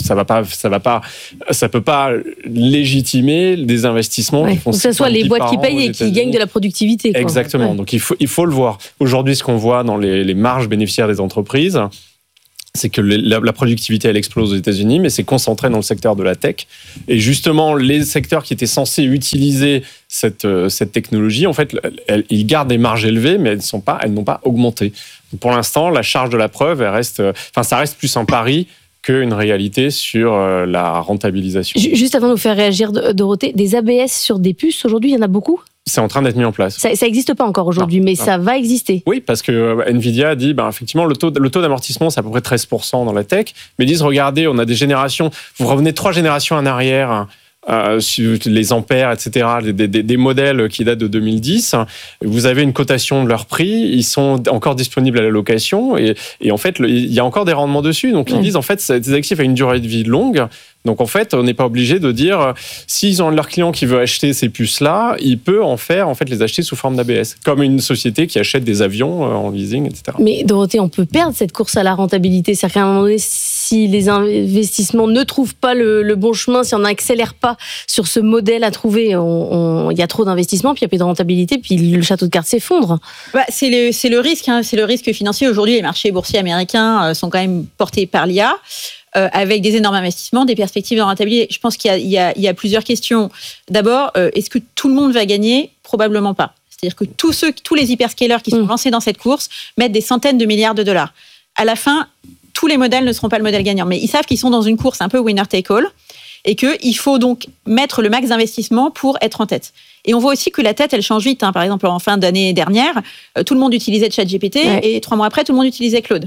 Ça peut pas légitimer des investissements qui font. Que ce soit les boîtes qui payent et qui gagnent de la productivité. Exactement. Ouais. Donc il faut le voir. Aujourd'hui, ce qu'on voit dans les marges bénéficiaires des entreprises, c'est que la productivité, elle explose aux États-Unis, mais c'est concentré dans le secteur de la tech. Et justement, les secteurs qui étaient censés utiliser cette technologie, en fait, ils gardent des marges élevées, mais elles n'ont pas augmenté. Donc pour l'instant, la charge de la preuve, ça reste plus un pari qu'une réalité sur la rentabilisation. Juste avant de nous faire réagir, Dorothée, des ABS sur des puces, aujourd'hui, il y en a beaucoup ? C'est en train d'être mis en place. Ça n'existe pas encore aujourd'hui, mais ça va exister. Oui, parce que Nvidia a dit, effectivement, le taux d'amortissement, c'est à peu près 13% dans la tech. Mais ils disent, regardez, on a des générations, vous revenez 3 générations en arrière, sur les ampères, etc., des modèles qui datent de 2010. Vous avez une cotation de leur prix, ils sont encore disponibles à la location, et en fait, il y a encore des rendements dessus. Donc, ils disent, en fait, ces actifs ont une durée de vie longue. Donc, en fait, on n'est pas obligé de dire, s'ils ont leur client qui veut acheter ces puces-là, il peut les acheter sous forme d'ABS, comme une société qui achète des avions en leasing, etc. Mais Dorothée, on peut perdre cette course à la rentabilité. C'est-à-dire qu'à un moment donné, si les investissements ne trouvent pas le bon chemin, si on n'accélère pas sur ce modèle à trouver, il y a trop d'investissements, puis il n'y a plus de rentabilité, puis le château de cartes s'effondre. C'est le risque, c'est le risque financier. Aujourd'hui, les marchés boursiers américains sont quand même portés par l'IA. Avec des énormes investissements, des perspectives de rentabilité. Je pense qu'il y a plusieurs questions. D'abord, est-ce que tout le monde va gagner ? Probablement pas. C'est-à-dire que tous les hyperscalers qui sont lancés dans cette course mettent des centaines de milliards de dollars. À la fin, tous les modèles ne seront pas le modèle gagnant, mais ils savent qu'ils sont dans une course un peu winner take all et qu'il faut donc mettre le max d'investissement pour être en tête. Et on voit aussi que la tête, elle change vite. Par exemple, en fin d'année dernière, tout le monde utilisait ChatGPT et 3 mois après, tout le monde utilisait Claude.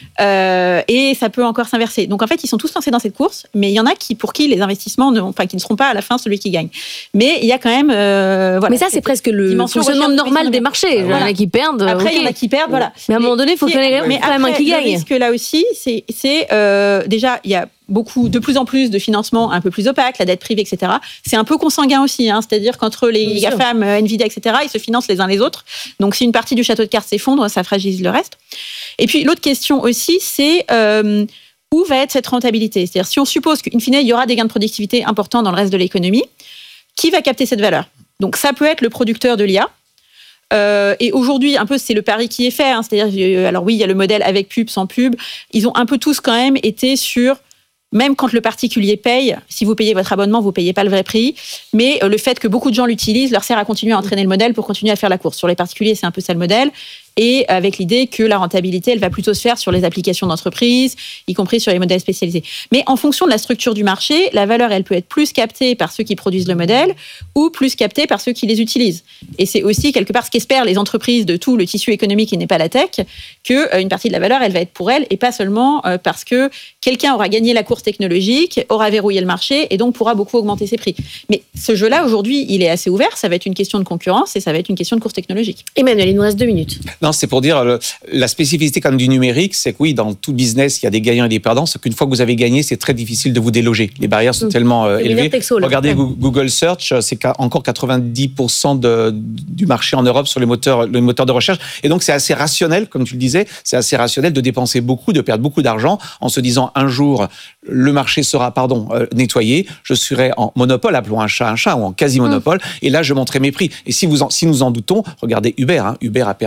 Et ça peut encore s'inverser. Donc en fait, ils sont tous lancés dans cette course, mais il y en a pour qui les investissements qui ne seront pas à la fin celui qui gagne. Mais il y a quand même... mais ça, c'est presque le fonctionnement normal des marchés. Il y en a qui perdent. Après, il y en a qui perdent, voilà. Mais à un moment donné, il faut qu'il y ait quand même un qui gagne. Le risque là aussi, c'est déjà, il y a de plus en plus de financements un peu plus opaques, la dette privée, etc. C'est un peu consanguin aussi, c'est-à-dire qu'entre les GAFAM, Nvidia, etc., ils se financent les uns les autres. Donc si une partie du château de cartes s'effondre, ça fragilise le reste. Et puis l'autre question aussi, c'est où va être cette rentabilité ? C'est-à-dire si on suppose qu'in fine, il y aura des gains de productivité importants dans le reste de l'économie, qui va capter cette valeur ? Donc ça peut être le producteur de l'IA. Et aujourd'hui, un peu, c'est le pari qui est fait. C'est-à-dire, alors oui, il y a le modèle avec pub, sans pub. Ils ont un peu tous quand même été sur... Même quand le particulier paye, si vous payez votre abonnement, vous ne payez pas le vrai prix. Mais le fait que beaucoup de gens l'utilisent leur sert à continuer à entraîner le modèle pour continuer à faire la course. Sur les particuliers, c'est un peu ça le modèle. Et avec l'idée que la rentabilité, elle va plutôt se faire sur les applications d'entreprise, y compris sur les modèles spécialisés. Mais en fonction de la structure du marché, la valeur, elle peut être plus captée par ceux qui produisent le modèle ou plus captée par ceux qui les utilisent. Et c'est aussi quelque part ce qu'espèrent les entreprises de tout le tissu économique qui n'est pas la tech, qu'une partie de la valeur, elle va être pour elles et pas seulement parce que quelqu'un aura gagné la course technologique, aura verrouillé le marché et donc pourra beaucoup augmenter ses prix. Mais ce jeu-là, aujourd'hui, il est assez ouvert. Ça va être une question de concurrence et ça va être une question de course technologique. Emmanuel, il nous reste 2 minutes. Non, c'est pour dire, la spécificité quand même du numérique, c'est que oui, dans tout business, il y a des gagnants et des perdants, c'est qu'une fois que vous avez gagné, c'est très difficile de vous déloger. Les barrières sont tellement élevées. Regardez Google Search, c'est encore 90% du marché en Europe sur le moteur de recherche. Et donc, c'est assez rationnel, comme tu le disais, c'est assez rationnel de dépenser beaucoup, de perdre beaucoup d'argent en se disant un jour, le marché sera, nettoyé, je serai en monopole, appelons un chat, ou en quasi-monopole, et là, je monterai mes prix. Et si nous en doutons, regardez Uber. Uber a perdu de l'argent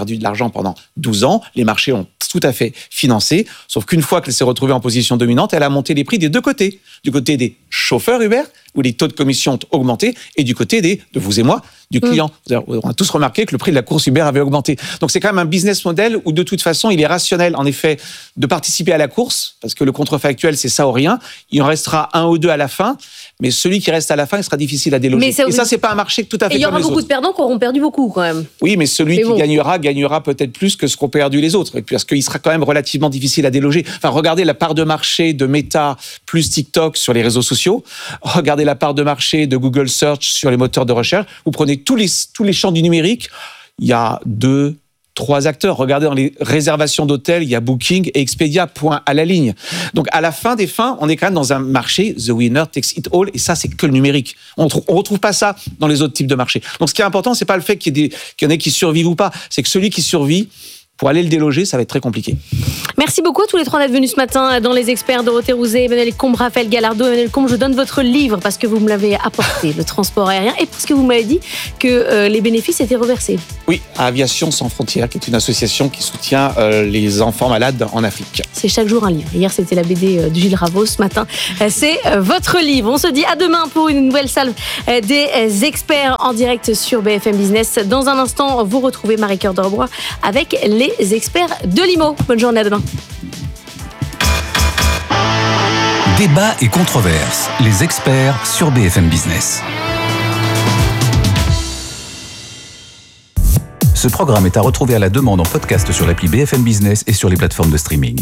d'argent pendant 12 ans. Les marchés ont tout à fait financé. Sauf qu'une fois qu'elle s'est retrouvée en position dominante, elle a monté les prix des deux côtés. Du côté des chauffeurs Uber, où les taux de commission ont augmenté, et du côté de vous et moi, du client. On a tous remarqué que le prix de la course Uber avait augmenté. Donc c'est quand même un business model où de toute façon, il est rationnel, en effet, de participer à la course, parce que le contrefactuel, c'est ça ou rien. Il en restera un ou deux à la fin, mais celui qui reste à la fin, il sera difficile à déloger. Et ça, c'est pas un marché tout à fait comme les autres. Il y aura beaucoup de perdants qui auront perdu beaucoup, quand même. Oui, mais celui qui gagnera peut-être plus que ce qu'ont perdu les autres, parce qu'il sera quand même relativement difficile à déloger. Enfin, regardez la part de marché de Meta plus TikTok sur les réseaux sociaux. Regardez la part de marché de Google Search sur les moteurs de recherche. Vous prenez tous les champs du numérique. Il y a 2, 3 acteurs. Regardez dans les réservations d'hôtels, il y a Booking et Expedia, point à la ligne. Donc, à la fin des fins, on est quand même dans un marché, the winner takes it all, et ça, c'est que le numérique. On retrouve pas ça dans les autres types de marchés. Donc, ce qui est important, c'est pas le fait qu'il y en ait qui survivent ou pas, c'est que celui qui survit, pour aller le déloger, ça va être très compliqué. Merci beaucoup à tous les trois d'être venus ce matin dans Les Experts. Dorothée Rouzet, Emmanuel Combe, Raphaël Gallardo. Emmanuel Combe, je donne votre livre parce que vous me l'avez apporté, le transport aérien, et parce que vous m'avez dit que les bénéfices étaient reversés. Oui, à Aviation Sans Frontières, qui est une association qui soutient les enfants malades en Afrique. C'est chaque jour un livre. Hier, c'était la BD de Gilles Raveau. Ce matin, c'est votre livre. On se dit à demain pour une nouvelle salle des experts en direct sur BFM Business. Dans un instant, vous retrouvez Marie-Cœur Dorbois avec les experts de l'IMO. Bonne journée, à demain. Débat et controverses, les experts sur BFM Business. Ce programme est à retrouver à la demande en podcast sur l'appli BFM Business et sur les plateformes de streaming.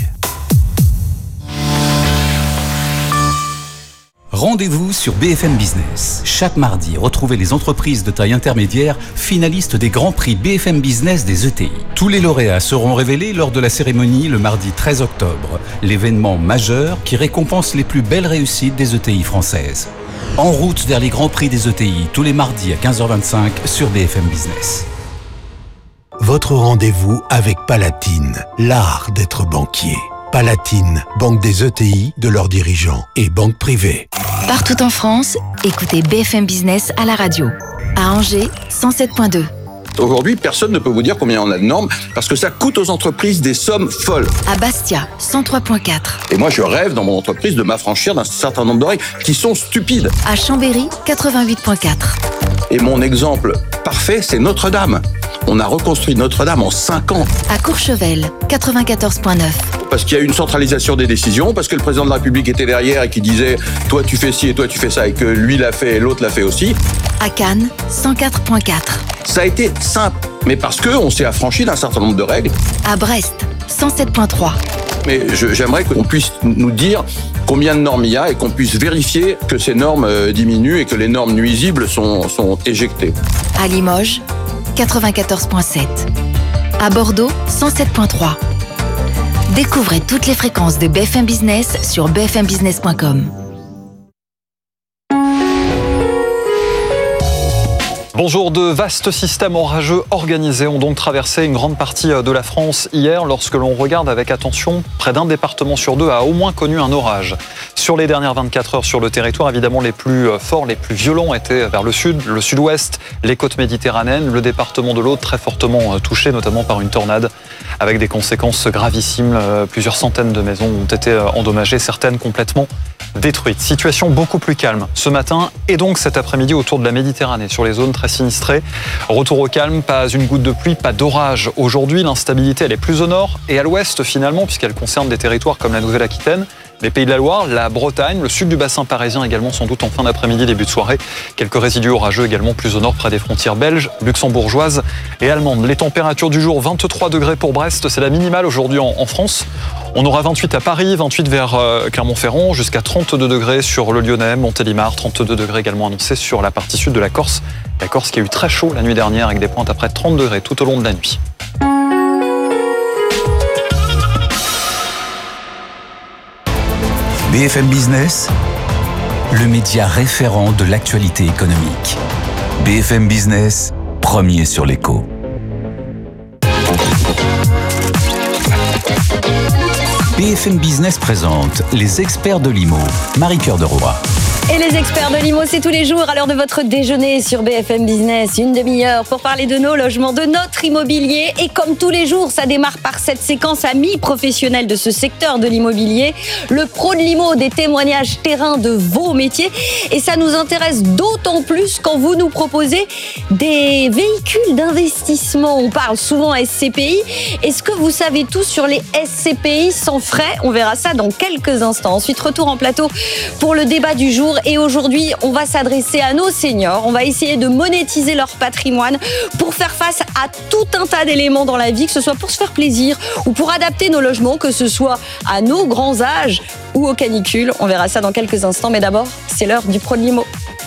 Rendez-vous sur BFM Business. Chaque mardi, retrouvez les entreprises de taille intermédiaire finalistes des Grands Prix BFM Business des ETI. Tous les lauréats seront révélés lors de la cérémonie le mardi 13 octobre, l'événement majeur qui récompense les plus belles réussites des ETI françaises. En route vers les Grands Prix des ETI, tous les mardis à 15h25 sur BFM Business. Votre rendez-vous avec Palatine, l'art d'être banquier. Palatine, banque des ETI, de leurs dirigeants et banque privée. Partout en France, écoutez BFM Business à la radio. À Angers, 107.2. Aujourd'hui, personne ne peut vous dire combien on a de normes parce que ça coûte aux entreprises des sommes folles. À Bastia, 103.4. Et moi, je rêve dans mon entreprise de m'affranchir d'un certain nombre de règles qui sont stupides. À Chambéry, 88.4. Et mon exemple parfait, c'est Notre-Dame. On a reconstruit Notre-Dame en 5 ans. À Courchevel, 94.9. Parce qu'il y a eu une centralisation des décisions, parce que le président de la République était derrière et qui disait « toi tu fais ci et toi tu fais ça » et que lui l'a fait et l'autre l'a fait aussi. À Cannes, 104.4. Ça a été simple, mais parce qu'on s'est affranchi d'un certain nombre de règles. À Brest, 107.3. Mais j'aimerais qu'on puisse nous dire combien de normes il y a et qu'on puisse vérifier que ces normes diminuent et que les normes nuisibles sont éjectées. À Limoges, 94.7. À Bordeaux, 107.3. Découvrez toutes les fréquences de BFM Business sur bfmbusiness.com. Bonjour, de vastes systèmes orageux organisés ont donc traversé une grande partie de la France hier. Lorsque l'on regarde avec attention, près d'un département sur deux a au moins connu un orage. Sur les dernières 24 heures sur le territoire, évidemment, les plus forts, les plus violents étaient vers le sud, le sud-ouest, les côtes méditerranéennes, le département de l'Aude très fortement touché, notamment par une tornade, avec des conséquences gravissimes. Plusieurs centaines de maisons ont été endommagées, certaines complètement détruites. Situation beaucoup plus calme ce matin et donc cet après-midi autour de la Méditerranée, sur les zones très sinistrées. Retour au calme, pas une goutte de pluie, pas d'orage. Aujourd'hui, l'instabilité, elle est plus au nord et à l'ouest finalement, puisqu'elle concerne des territoires comme la Nouvelle-Aquitaine, les Pays de la Loire, la Bretagne, le sud du bassin parisien également, sans doute en fin d'après-midi, début de soirée. Quelques résidus orageux également plus au nord, près des frontières belges, luxembourgeoises et allemandes. Les températures du jour, 23 degrés pour Brest, c'est la minimale aujourd'hui en France. On aura 28 à Paris, 28 vers Clermont-Ferrand, jusqu'à 32 degrés sur le Lyonnais, Montélimar, 32 degrés également annoncés sur la partie sud de la Corse. La Corse qui a eu très chaud la nuit dernière avec des pointes à près de 30 degrés tout au long de la nuit. BFM Business, le média référent de l'actualité économique. BFM Business, premier sur l'écho. BFM Business présente les experts de l'IMO, Marie-Cœur Dorbois. Et les experts de l'IMO, c'est tous les jours à l'heure de votre déjeuner sur BFM Business. Une demi-heure pour parler de nos logements, de notre immobilier. Et comme tous les jours, ça démarre par cette séquence amis professionnels de ce secteur de l'immobilier. Le pro de l'IMO, des témoignages terrain de vos métiers. Et ça nous intéresse d'autant plus quand vous nous proposez des véhicules d'investissement. On parle souvent SCPI. Est-ce que vous savez tout sur les SCPI sans frais? On verra ça dans quelques instants. Ensuite, retour en plateau pour le débat du jour. Et aujourd'hui, on va s'adresser à nos seniors. On va essayer de monétiser leur patrimoine pour faire face à tout un tas d'éléments dans la vie, que ce soit pour se faire plaisir ou pour adapter nos logements, que ce soit à nos grands âges ou aux canicules. On verra ça dans quelques instants. Mais d'abord, c'est l'heure du pro de l'IMO.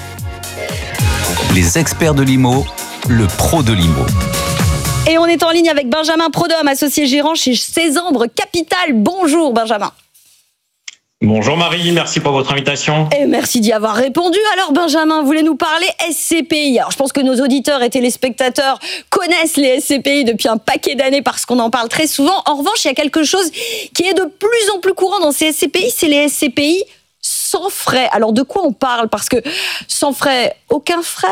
Les experts de l'IMO, le pro de l'IMO. Et on est en ligne avec Benjamin Prodhomme, associé gérant chez Cézembre Capital. Bonjour Benjamin. Bonjour Marie, merci pour votre invitation. Et merci d'y avoir répondu. Alors Benjamin, vous voulez nous parler SCPI? Alors je pense que nos auditeurs et téléspectateurs connaissent les SCPI depuis un paquet d'années parce qu'on en parle très souvent. En revanche, il y a quelque chose qui est de plus en plus courant dans ces SCPI, c'est les SCPI sans frais. Alors de quoi on parle? Parce que sans frais, aucun frais?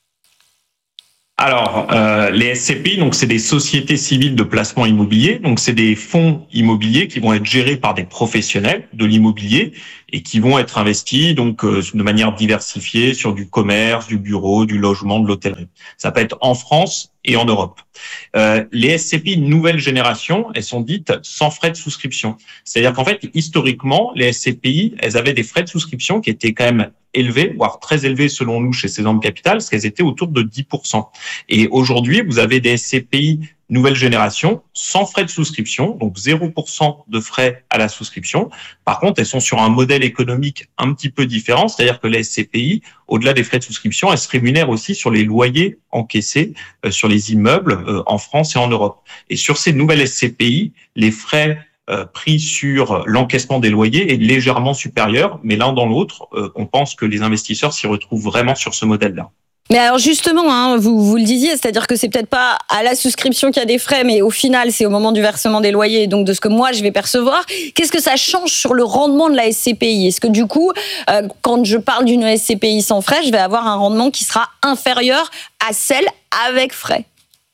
Alors, les SCPI, donc c'est des sociétés civiles de placement immobilier. Donc, c'est des fonds immobiliers qui vont être gérés par des professionnels de l'immobilier et qui vont être investis donc de manière diversifiée sur du commerce, du bureau, du logement, de l'hôtellerie. Ça peut être en France et en Europe. Les SCPI nouvelle génération, elles sont dites sans frais de souscription. C'est-à-dire qu'en fait, historiquement, les SCPI, elles avaient des frais de souscription qui étaient quand même élevés, voire très élevés selon nous chez Cézembre Capital, parce qu'elles étaient autour de 10%. Et aujourd'hui, vous avez des SCPI nouvelle génération sans frais de souscription, donc 0% de frais à la souscription. Par contre, elles sont sur un modèle économique un petit peu différent, c'est-à-dire que les SCPI, au-delà des frais de souscription, elles se rémunèrent aussi sur les loyers encaissés sur les immeubles en France et en Europe. Et sur ces nouvelles SCPI, les frais pris sur l'encaissement des loyers est légèrement supérieur, mais l'un dans l'autre, on pense que les investisseurs s'y retrouvent vraiment sur ce modèle-là. Mais alors justement, vous le disiez, c'est-à-dire que c'est peut-être pas à la souscription qu'il y a des frais, mais au final, c'est au moment du versement des loyers, donc de ce que moi je vais percevoir. Qu'est-ce que ça change sur le rendement de la SCPI? Est-ce que du coup, quand je parle d'une SCPI sans frais, je vais avoir un rendement qui sera inférieur à celle avec frais?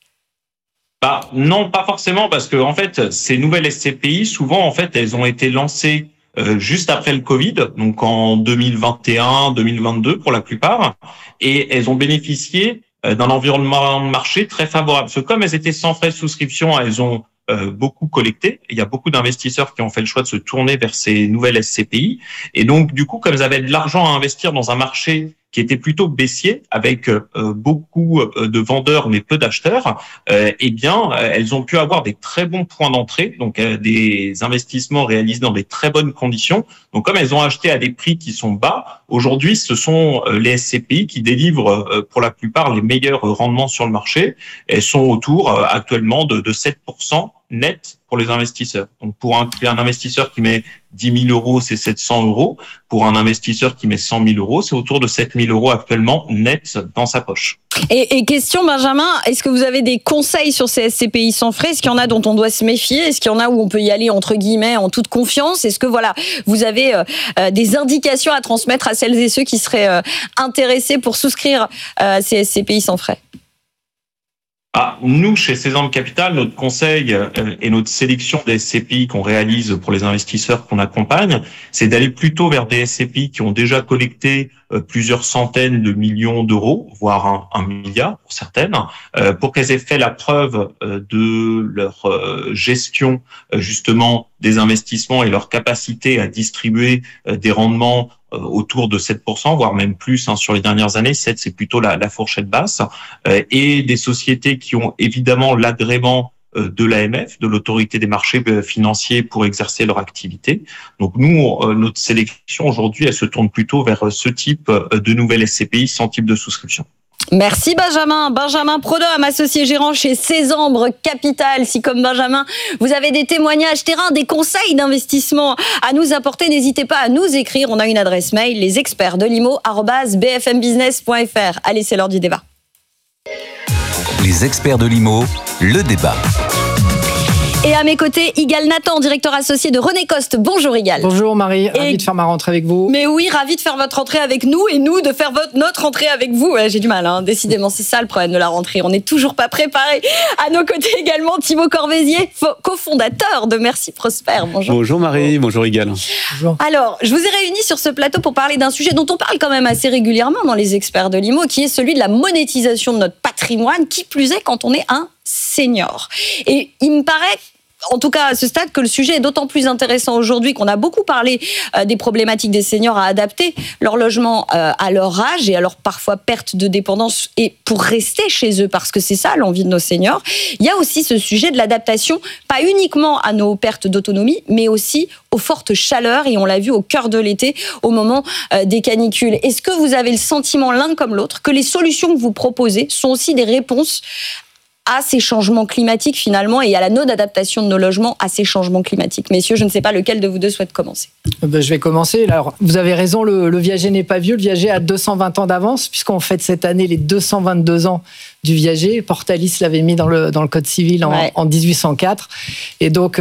Non, pas forcément, parce que en fait, ces nouvelles SCPI, souvent, en fait, elles ont été lancées juste après le Covid, donc en 2021, 2022 pour la plupart, et elles ont bénéficié d'un environnement de marché très favorable. Parce que comme elles étaient sans frais de souscription, elles ont beaucoup collecté. Il y a beaucoup d'investisseurs qui ont fait le choix de se tourner vers ces nouvelles SCPI. Et donc, du coup, comme elles avaient de l'argent à investir dans un marché qui était plutôt baissier, avec beaucoup de vendeurs mais peu d'acheteurs, eh bien, elles ont pu avoir des très bons points d'entrée, donc des investissements réalisés dans des très bonnes conditions. Donc, comme elles ont acheté à des prix qui sont bas, aujourd'hui, ce sont les SCPI qui délivrent pour la plupart les meilleurs rendements sur le marché. Elles sont autour actuellement de 7% net pour les investisseurs. Donc, pour un investisseur qui met 10 000 euros, c'est 700 euros. Pour un investisseur qui met 100 000 euros, c'est autour de 7 000 euros actuellement net dans sa poche. Et question, Benjamin, est-ce que vous avez des conseils sur ces SCPI sans frais? Est-ce qu'il y en a dont on doit se méfier? Est-ce qu'il y en a où on peut y aller, entre guillemets, en toute confiance? Est-ce que vous avez des indications à transmettre à celles et ceux qui seraient intéressés pour souscrire ces SCPI sans frais? Nous, chez Cézembre Capital, notre conseil et notre sélection des SCPI qu'on réalise pour les investisseurs qu'on accompagne, c'est d'aller plutôt vers des SCPI qui ont déjà collecté plusieurs centaines de millions d'euros, voire un milliard pour certaines, pour qu'elles aient fait la preuve de leur gestion justement des investissements et leur capacité à distribuer des rendements autour de 7%, voire même plus sur les dernières années. 7, c'est plutôt la fourchette basse. Et des sociétés qui ont évidemment l'agrément de l'AMF, de l'autorité des marchés financiers pour exercer leur activité. Donc nous, notre sélection aujourd'hui, elle se tourne plutôt vers ce type de nouvelles SCPI sans type de souscription. Merci Benjamin. Benjamin Prodhomme, associé gérant chez Cézembre Capital. Si comme Benjamin, vous avez des témoignages terrain, des conseils d'investissement à nous apporter, n'hésitez pas à nous écrire. On a une adresse mail, lesexpertsdelimo@bfmbusiness.fr. Allez, c'est l'heure du débat. Les experts de l'IMO, le débat. Et à mes côtés, Igal Nathan, directeur associé de René Coste. Bonjour Igal. Bonjour Marie, ravi de faire ma rentrée avec vous. Mais oui, ravi de faire votre rentrée avec nous et nous de faire notre rentrée avec vous. Ouais, j'ai du mal, décidément, c'est ça le problème de la rentrée. On n'est toujours pas préparé. À nos côtés également, Thibaut Corvézier, cofondateur de Merci Prosper. Bonjour. Bonjour Marie, bonjour Igal. Bonjour. Alors, je vous ai réunis sur ce plateau pour parler d'un sujet dont on parle quand même assez régulièrement dans les experts de l'IMO, qui est celui de la monétisation de notre patrimoine, qui plus est quand on est un senior. Et il me paraît, en tout cas à ce stade, que le sujet est d'autant plus intéressant aujourd'hui qu'on a beaucoup parlé des problématiques des seniors à adapter leur logement à leur âge et à leur parfois perte de dépendance et pour rester chez eux, parce que c'est ça l'envie de nos seniors. Il y a aussi ce sujet de l'adaptation, pas uniquement à nos pertes d'autonomie, mais aussi aux fortes chaleurs, et on l'a vu au cœur de l'été, au moment des canicules. Est-ce que vous avez le sentiment l'un comme l'autre que les solutions que vous proposez sont aussi des réponses à ces changements climatiques finalement et à la non-adaptation de nos logements à ces changements climatiques? Messieurs, je ne sais pas lequel de vous deux souhaite commencer. Je vais commencer. Alors, vous avez raison, le Viager n'est pas vieux. Le Viager a 220 ans d'avance, puisqu'on fête cette année les 222 ans du Viager. Portalis l'avait mis dans le Code civil en 1804. Et donc,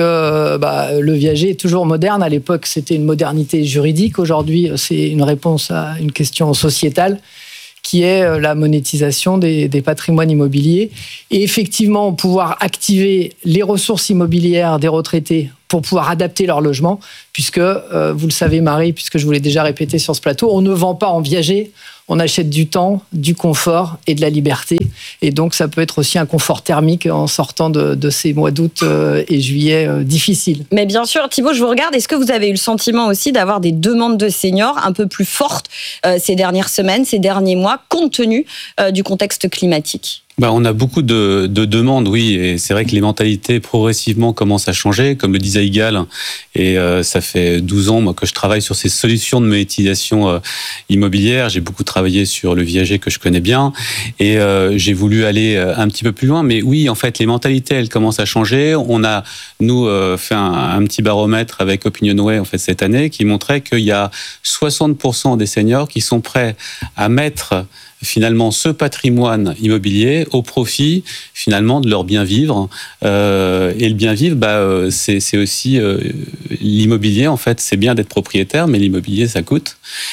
le Viager est toujours moderne. À l'époque, c'était une modernité juridique. Aujourd'hui, c'est une réponse à une question sociétale, qui est la monétisation des patrimoines immobiliers. Et effectivement, pouvoir activer les ressources immobilières des retraités pour pouvoir adapter leur logement, puisque, vous le savez Marie, puisque je vous l'ai déjà répété sur ce plateau, on ne vend pas en viager, on achète du temps, du confort et de la liberté. Et donc, ça peut être aussi un confort thermique en sortant de ces mois d'août et juillet difficiles. Mais bien sûr, Thibaut, je vous regarde. Est-ce que vous avez eu le sentiment aussi d'avoir des demandes de seniors un peu plus fortes ces dernières semaines, ces derniers mois, compte tenu du contexte climatique ? On a beaucoup de demandes, oui, et c'est vrai que les mentalités progressivement commencent à changer, comme le disait Igal, et ça fait 12 ans moi, que je travaille sur ces solutions de monétisation immobilière. J'ai beaucoup travaillé sur le Viager que je connais bien, et j'ai voulu aller un petit peu plus loin, mais oui, en fait, les mentalités, elles commencent à changer. On a, nous, fait un petit baromètre avec Opinionway, en fait, cette année, qui montrait qu'il y a 60% des seniors qui sont prêts à mettre finalement ce patrimoine immobilier au profit finalement de leur bien vivre, et le bien vivre, c'est aussi l'immobilier. En fait, c'est bien d'être propriétaire, mais l'immobilier ça coûte.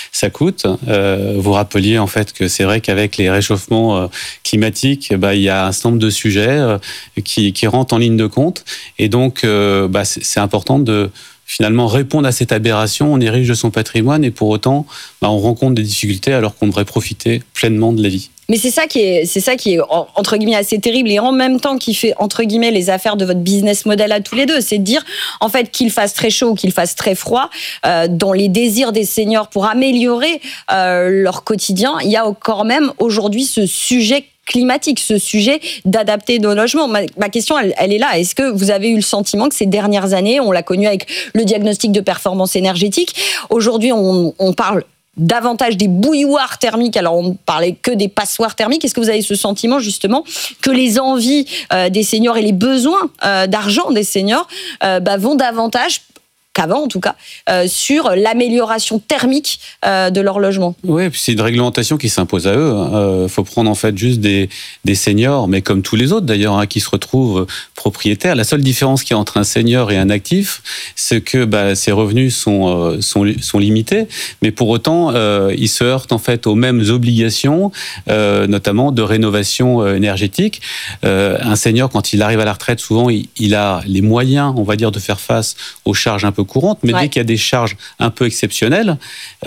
Vous rappeliez en fait que c'est vrai qu'avec les réchauffements climatiques, il y a un certain nombre de sujets qui rentrent en ligne de compte, et donc c'est important de finalement répondre à cette aberration. On est riche de son patrimoine et pour autant, on rencontre des difficultés alors qu'on devrait profiter pleinement de la vie. Mais c'est ça qui est entre guillemets assez terrible et en même temps qui fait entre guillemets les affaires de votre business model à tous les deux. C'est de dire en fait qu'il fasse très chaud ou qu'il fasse très froid, dans les désirs des seniors pour améliorer leur quotidien, il y a quand même aujourd'hui ce sujet climatique, ce sujet d'adapter nos logements. Ma question, elle est là. Est-ce que vous avez eu le sentiment que ces dernières années, on l'a connu avec le diagnostic de performance énergétique, aujourd'hui on parle davantage des bouilloires thermiques, alors on ne parlait que des passoires thermiques. Est-ce que vous avez ce sentiment justement que les envies des seniors et les besoins d'argent des seniors vont davantage qu'avant en tout cas, sur l'amélioration thermique de leur logement? Oui, puis c'est une réglementation qui s'impose à eux. Faut prendre en fait juste des seniors, mais comme tous les autres d'ailleurs, qui se retrouvent propriétaires. La seule différence qu'il y a entre un senior et un actif, c'est que ses revenus sont limités, mais pour autant, ils se heurtent en fait aux mêmes obligations, notamment de rénovation énergétique. Un senior, quand il arrive à la retraite, souvent, il a les moyens, on va dire, de faire face aux charges un peu courantes, mais dès qu'il y a des charges un peu exceptionnelles,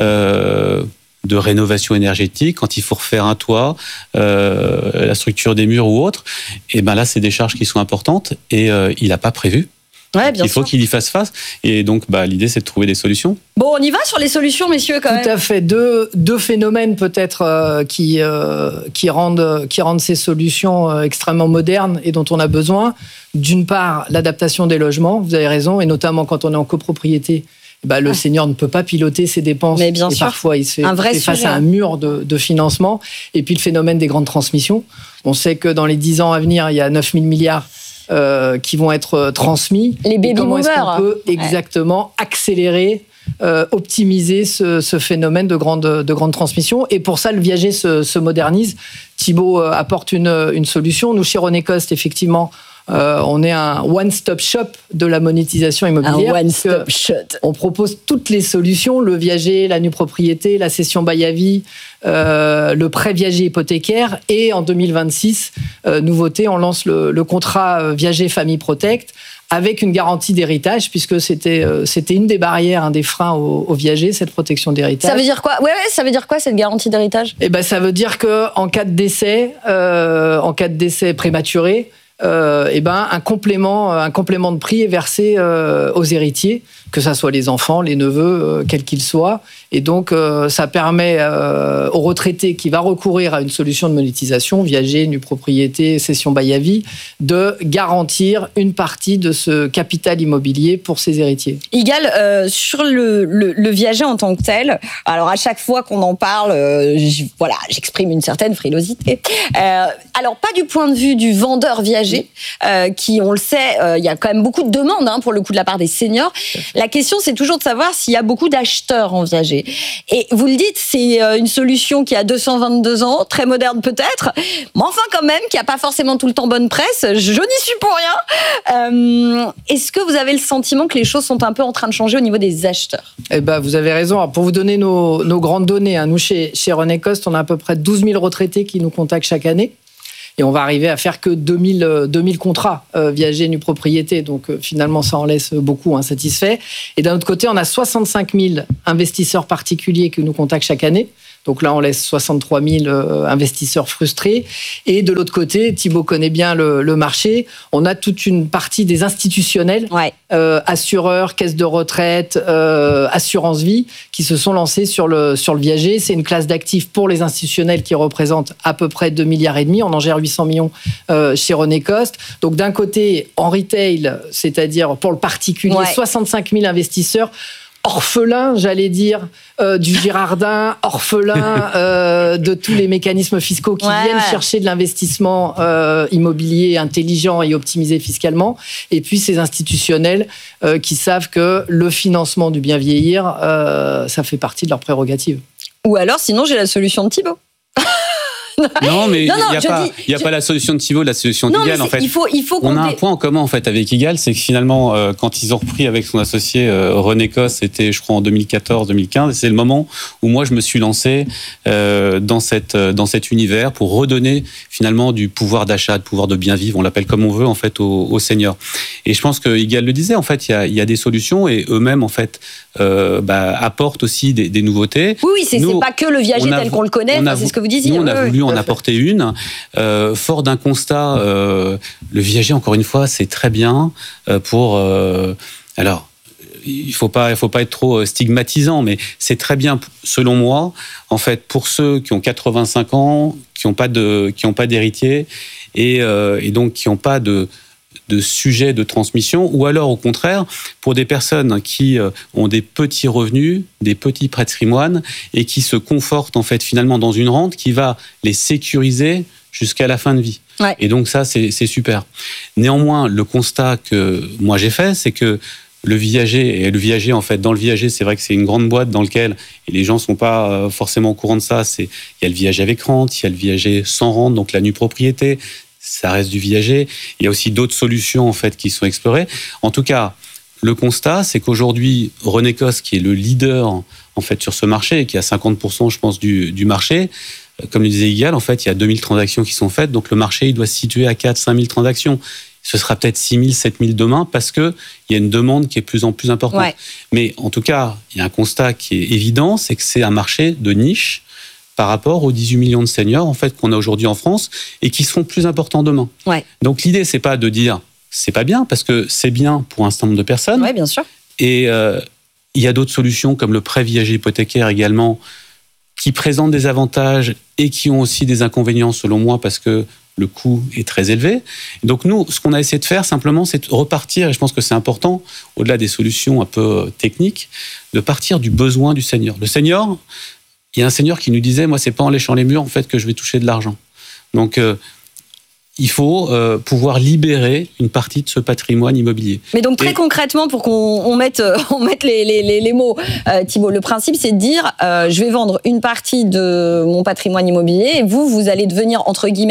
de rénovation énergétique, quand il faut refaire un toit, la structure des murs ou autre, et là c'est des charges qui sont importantes et il n'a pas prévu. Ouais, bien il faut sûr. qu'il y fasse face. Et donc, l'idée, c'est de trouver des solutions. Bon, on y va sur les solutions, messieurs, quand même. Tout à fait. Deux phénomènes, peut-être, qui rendent ces solutions extrêmement modernes et dont on a besoin. D'une part, l'adaptation des logements, vous avez raison, et notamment quand on est en copropriété, le senior ne peut pas piloter ses dépenses. Mais bien et sûr. Parfois, il se Un vrai fait face sujet. à un mur de financement. Et puis, le phénomène des grandes transmissions. On sait que dans les 10 ans à venir, il y a 9 000 milliards qui vont être transmis. Les baby Comment est-ce boomers. qu'on peut exactement accélérer, optimiser ce phénomène de grande transmission? Et pour ça, le Viager se modernise. Thibaut apporte une solution. Nous, chez René Coste, effectivement, On est un one-stop shop de la monétisation immobilière. Un one-stop shop. On propose toutes les solutions, le viager, la nue propriété, la cession bail à vie, le prêt viager hypothécaire. Et en 2026, nouveauté, on lance le contrat viager famille protect avec une garantie d'héritage, puisque c'était une des barrières, un des freins au viager, cette protection d'héritage. Ça veut dire quoi ? Ça veut dire quoi cette garantie d'héritage ? Ça veut dire que en cas de décès prématuré, un complément de prix est versé aux héritiers, que ça soit les enfants, les neveux, quels qu'ils soient. Et donc, ça permet au retraité qui va recourir à une solution de monétisation, viager, nue propriété, cession bail à vie, de garantir une partie de ce capital immobilier pour ses héritiers. Igal, sur le viager en tant que tel, alors à chaque fois qu'on en parle, j'exprime une certaine frilosité. Alors, pas du point de vue du vendeur viager, qui, on le sait, il y a quand même beaucoup de demandes pour le coup de la part des seniors. La question, c'est toujours de savoir s'il y a beaucoup d'acheteurs en viager. Et vous le dites, c'est une solution qui a 222 ans, très moderne peut-être, mais enfin quand même, qui n'a pas forcément tout le temps bonne presse. Je n'y suis pour rien. Est-ce que vous avez le sentiment que les choses sont un peu en train de changer au niveau des acheteurs ? Vous avez raison. Alors, pour vous donner nos grandes données, nous, chez René Coste, on a à peu près 12 000 retraités qui nous contactent chaque année. Et on va arriver à faire que 2000 contrats viager nue propriété. Donc finalement, ça en laisse beaucoup insatisfaits. Et d'un autre côté, on a 65 000 investisseurs particuliers qui nous contactent chaque année. Donc là, on laisse 63 000 investisseurs frustrés. Et de l'autre côté, Thibaut connaît bien le marché, on a toute une partie des institutionnels, assureurs, caisses de retraite, assurance vie, qui se sont lancés sur le viager. C'est une classe d'actifs pour les institutionnels qui représente à peu près 2,5 milliards. On en gère 800 millions chez René Coste. Donc d'un côté, en retail, c'est-à-dire pour le particulier, 65 000 investisseurs, orphelin, j'allais dire, du Girardin, orphelin de tous les mécanismes fiscaux qui viennent chercher de l'investissement immobilier intelligent et optimisé fiscalement. Et puis ces institutionnels qui savent que le financement du bien vieillir, ça fait partie de leurs prérogatives. Ou alors, sinon, j'ai la solution de Thibaut. Non, mais il n'y a pas la solution de Thibaut, la solution d'Igal. En fait, il faut on a un point en commun en fait avec Igal, c'est que finalement, quand ils ont repris avec son associé René Coste, c'était je crois en 2014-2015, c'est le moment où moi je me suis lancé dans cet univers pour redonner finalement du pouvoir d'achat, du pouvoir de bien vivre, on l'appelle comme on veut en fait aux seniors. Et je pense que Igal le disait, en fait, il y a des solutions et eux-mêmes en fait apportent aussi des nouveautés. Oui, c'est pas que le viager tel qu'on le connaît, c'est ce que vous disiez. Nous, on a voulu en apporter une. Fort d'un constat, le viager, encore une fois, c'est très bien pour... alors, il faut pas être trop stigmatisant, mais c'est très bien, selon moi, en fait, pour ceux qui ont 85 ans, qui n'ont pas d'héritier et donc qui n'ont pas de sujet de transmission, ou alors au contraire pour des personnes qui ont des petits revenus, des petits patrimoines et qui se confortent en fait finalement dans une rente qui va les sécuriser jusqu'à la fin de vie. Ouais. Et donc ça c'est super. Néanmoins, le constat que moi j'ai fait, c'est que le viager en fait, dans le viager, c'est vrai que c'est une grande boîte dans laquelle et les gens sont pas forcément au courant de ça. Il y a le viager avec rente, il y a le viager sans rente, donc la nue propriété. Ça reste du viager. Il y a aussi d'autres solutions en fait qui sont explorées. En tout cas, le constat, c'est qu'aujourd'hui, René Coste, qui est le leader en fait sur ce marché, et qui a 50%, je pense, du marché, comme le disait Igal, en fait, il y a 2000 transactions qui sont faites, donc le marché, il doit se situer à 4-5 000 transactions. Ce sera peut-être 6 000, 7 000 demain, parce qu'il y a une demande qui est de plus en plus importante. Ouais. Mais en tout cas, il y a un constat qui est évident, c'est que c'est un marché de niche, par rapport aux 18 millions de seniors en fait, qu'on a aujourd'hui en France et qui seront plus importants demain. Ouais. Donc l'idée, c'est pas de dire c'est pas bien, parce que c'est bien pour un certain nombre de personnes. Oui, bien sûr. Et il y a d'autres solutions comme le prêt viager hypothécaire également, qui présentent des avantages et qui ont aussi des inconvénients selon moi, parce que le coût est très élevé. Donc nous, ce qu'on a essayé de faire simplement, c'est de repartir, et je pense que c'est important, au-delà des solutions un peu techniques, de partir du besoin du senior. Le senior, il y a un senior qui nous disait, moi, c'est pas en léchant les murs en fait que je vais toucher de l'argent. Donc, il faut pouvoir libérer une partie de ce patrimoine immobilier. Mais donc très concrètement, pour qu'on mette les mots, Thibaut, le principe, c'est de dire, je vais vendre une partie de mon patrimoine immobilier, et vous allez devenir entre guillemets actionnaire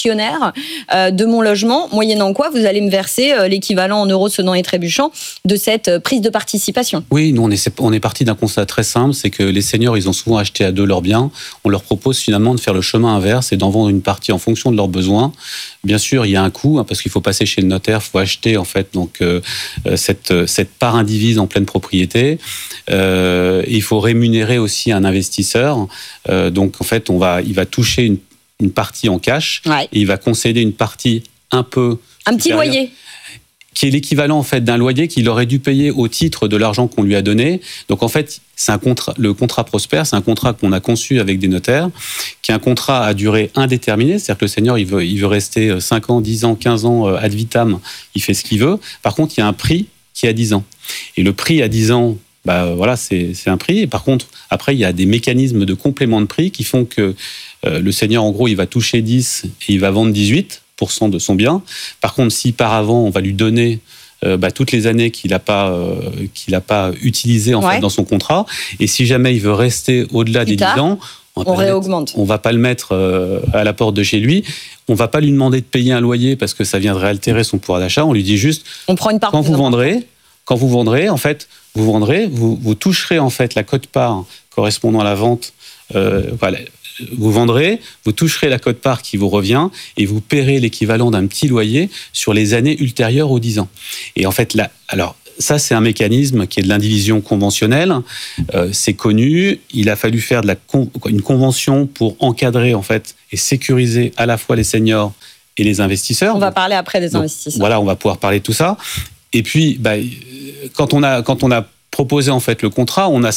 actionnaire de mon logement, moyennant quoi vous allez me verser l'équivalent en euros sonnants et trébuchants de cette prise de participation. Oui, nous on est parti d'un constat très simple, c'est que les seniors, ils ont souvent acheté à deux leurs biens. On leur propose finalement de faire le chemin inverse et d'en vendre une partie en fonction de leurs besoins. Bien sûr, il y a un coût, parce qu'il faut passer chez le notaire, il faut acheter en fait donc cette part indivise en pleine propriété. Il faut rémunérer aussi un investisseur. Donc en fait, il va toucher une partie en cash et il va concéder une partie un petit loyer. Qui est l'équivalent en fait d'un loyer qu'il aurait dû payer au titre de l'argent qu'on lui a donné. Donc en fait, c'est un contrat. Le contrat Prosper, c'est un contrat qu'on a conçu avec des notaires, qui est un contrat à durée indéterminée. C'est-à-dire que le senior, il veut rester 5 ans, 10 ans, 15 ans ad vitam. Il fait ce qu'il veut. Par contre, il y a un prix qui est à 10 ans. Et le prix à 10 ans, voilà, c'est un prix. Et par contre, après, il y a des mécanismes de complément de prix qui font que le senior, en gros, il va toucher 10 et il va vendre 18% de son bien. Par contre, si par avant, on va lui donner toutes les années qu'il n'a pas utilisées en fait, dans son contrat, et si jamais il veut rester au-delà des 10 ans, on réaugmente. On ne va pas le mettre à la porte de chez lui. On ne va pas lui demander de payer un loyer parce que ça viendrait altérer son pouvoir d'achat. On lui dit juste, on prend une part quand vous vendrez, en fait, vous toucherez en fait la quote-part correspondant à la vente. Vous vendrez, vous toucherez la quote-part qui vous revient et vous paierez l'équivalent d'un petit loyer sur les années ultérieures aux 10 ans. Et en fait, ça, c'est un mécanisme qui est de l'indivision conventionnelle. C'est connu. Il a fallu faire une convention pour encadrer en fait et sécuriser à la fois les seniors et les investisseurs. On va parler après des investisseurs. Voilà, on va pouvoir parler de tout ça. Et puis, quand on a proposé en fait le contrat, on a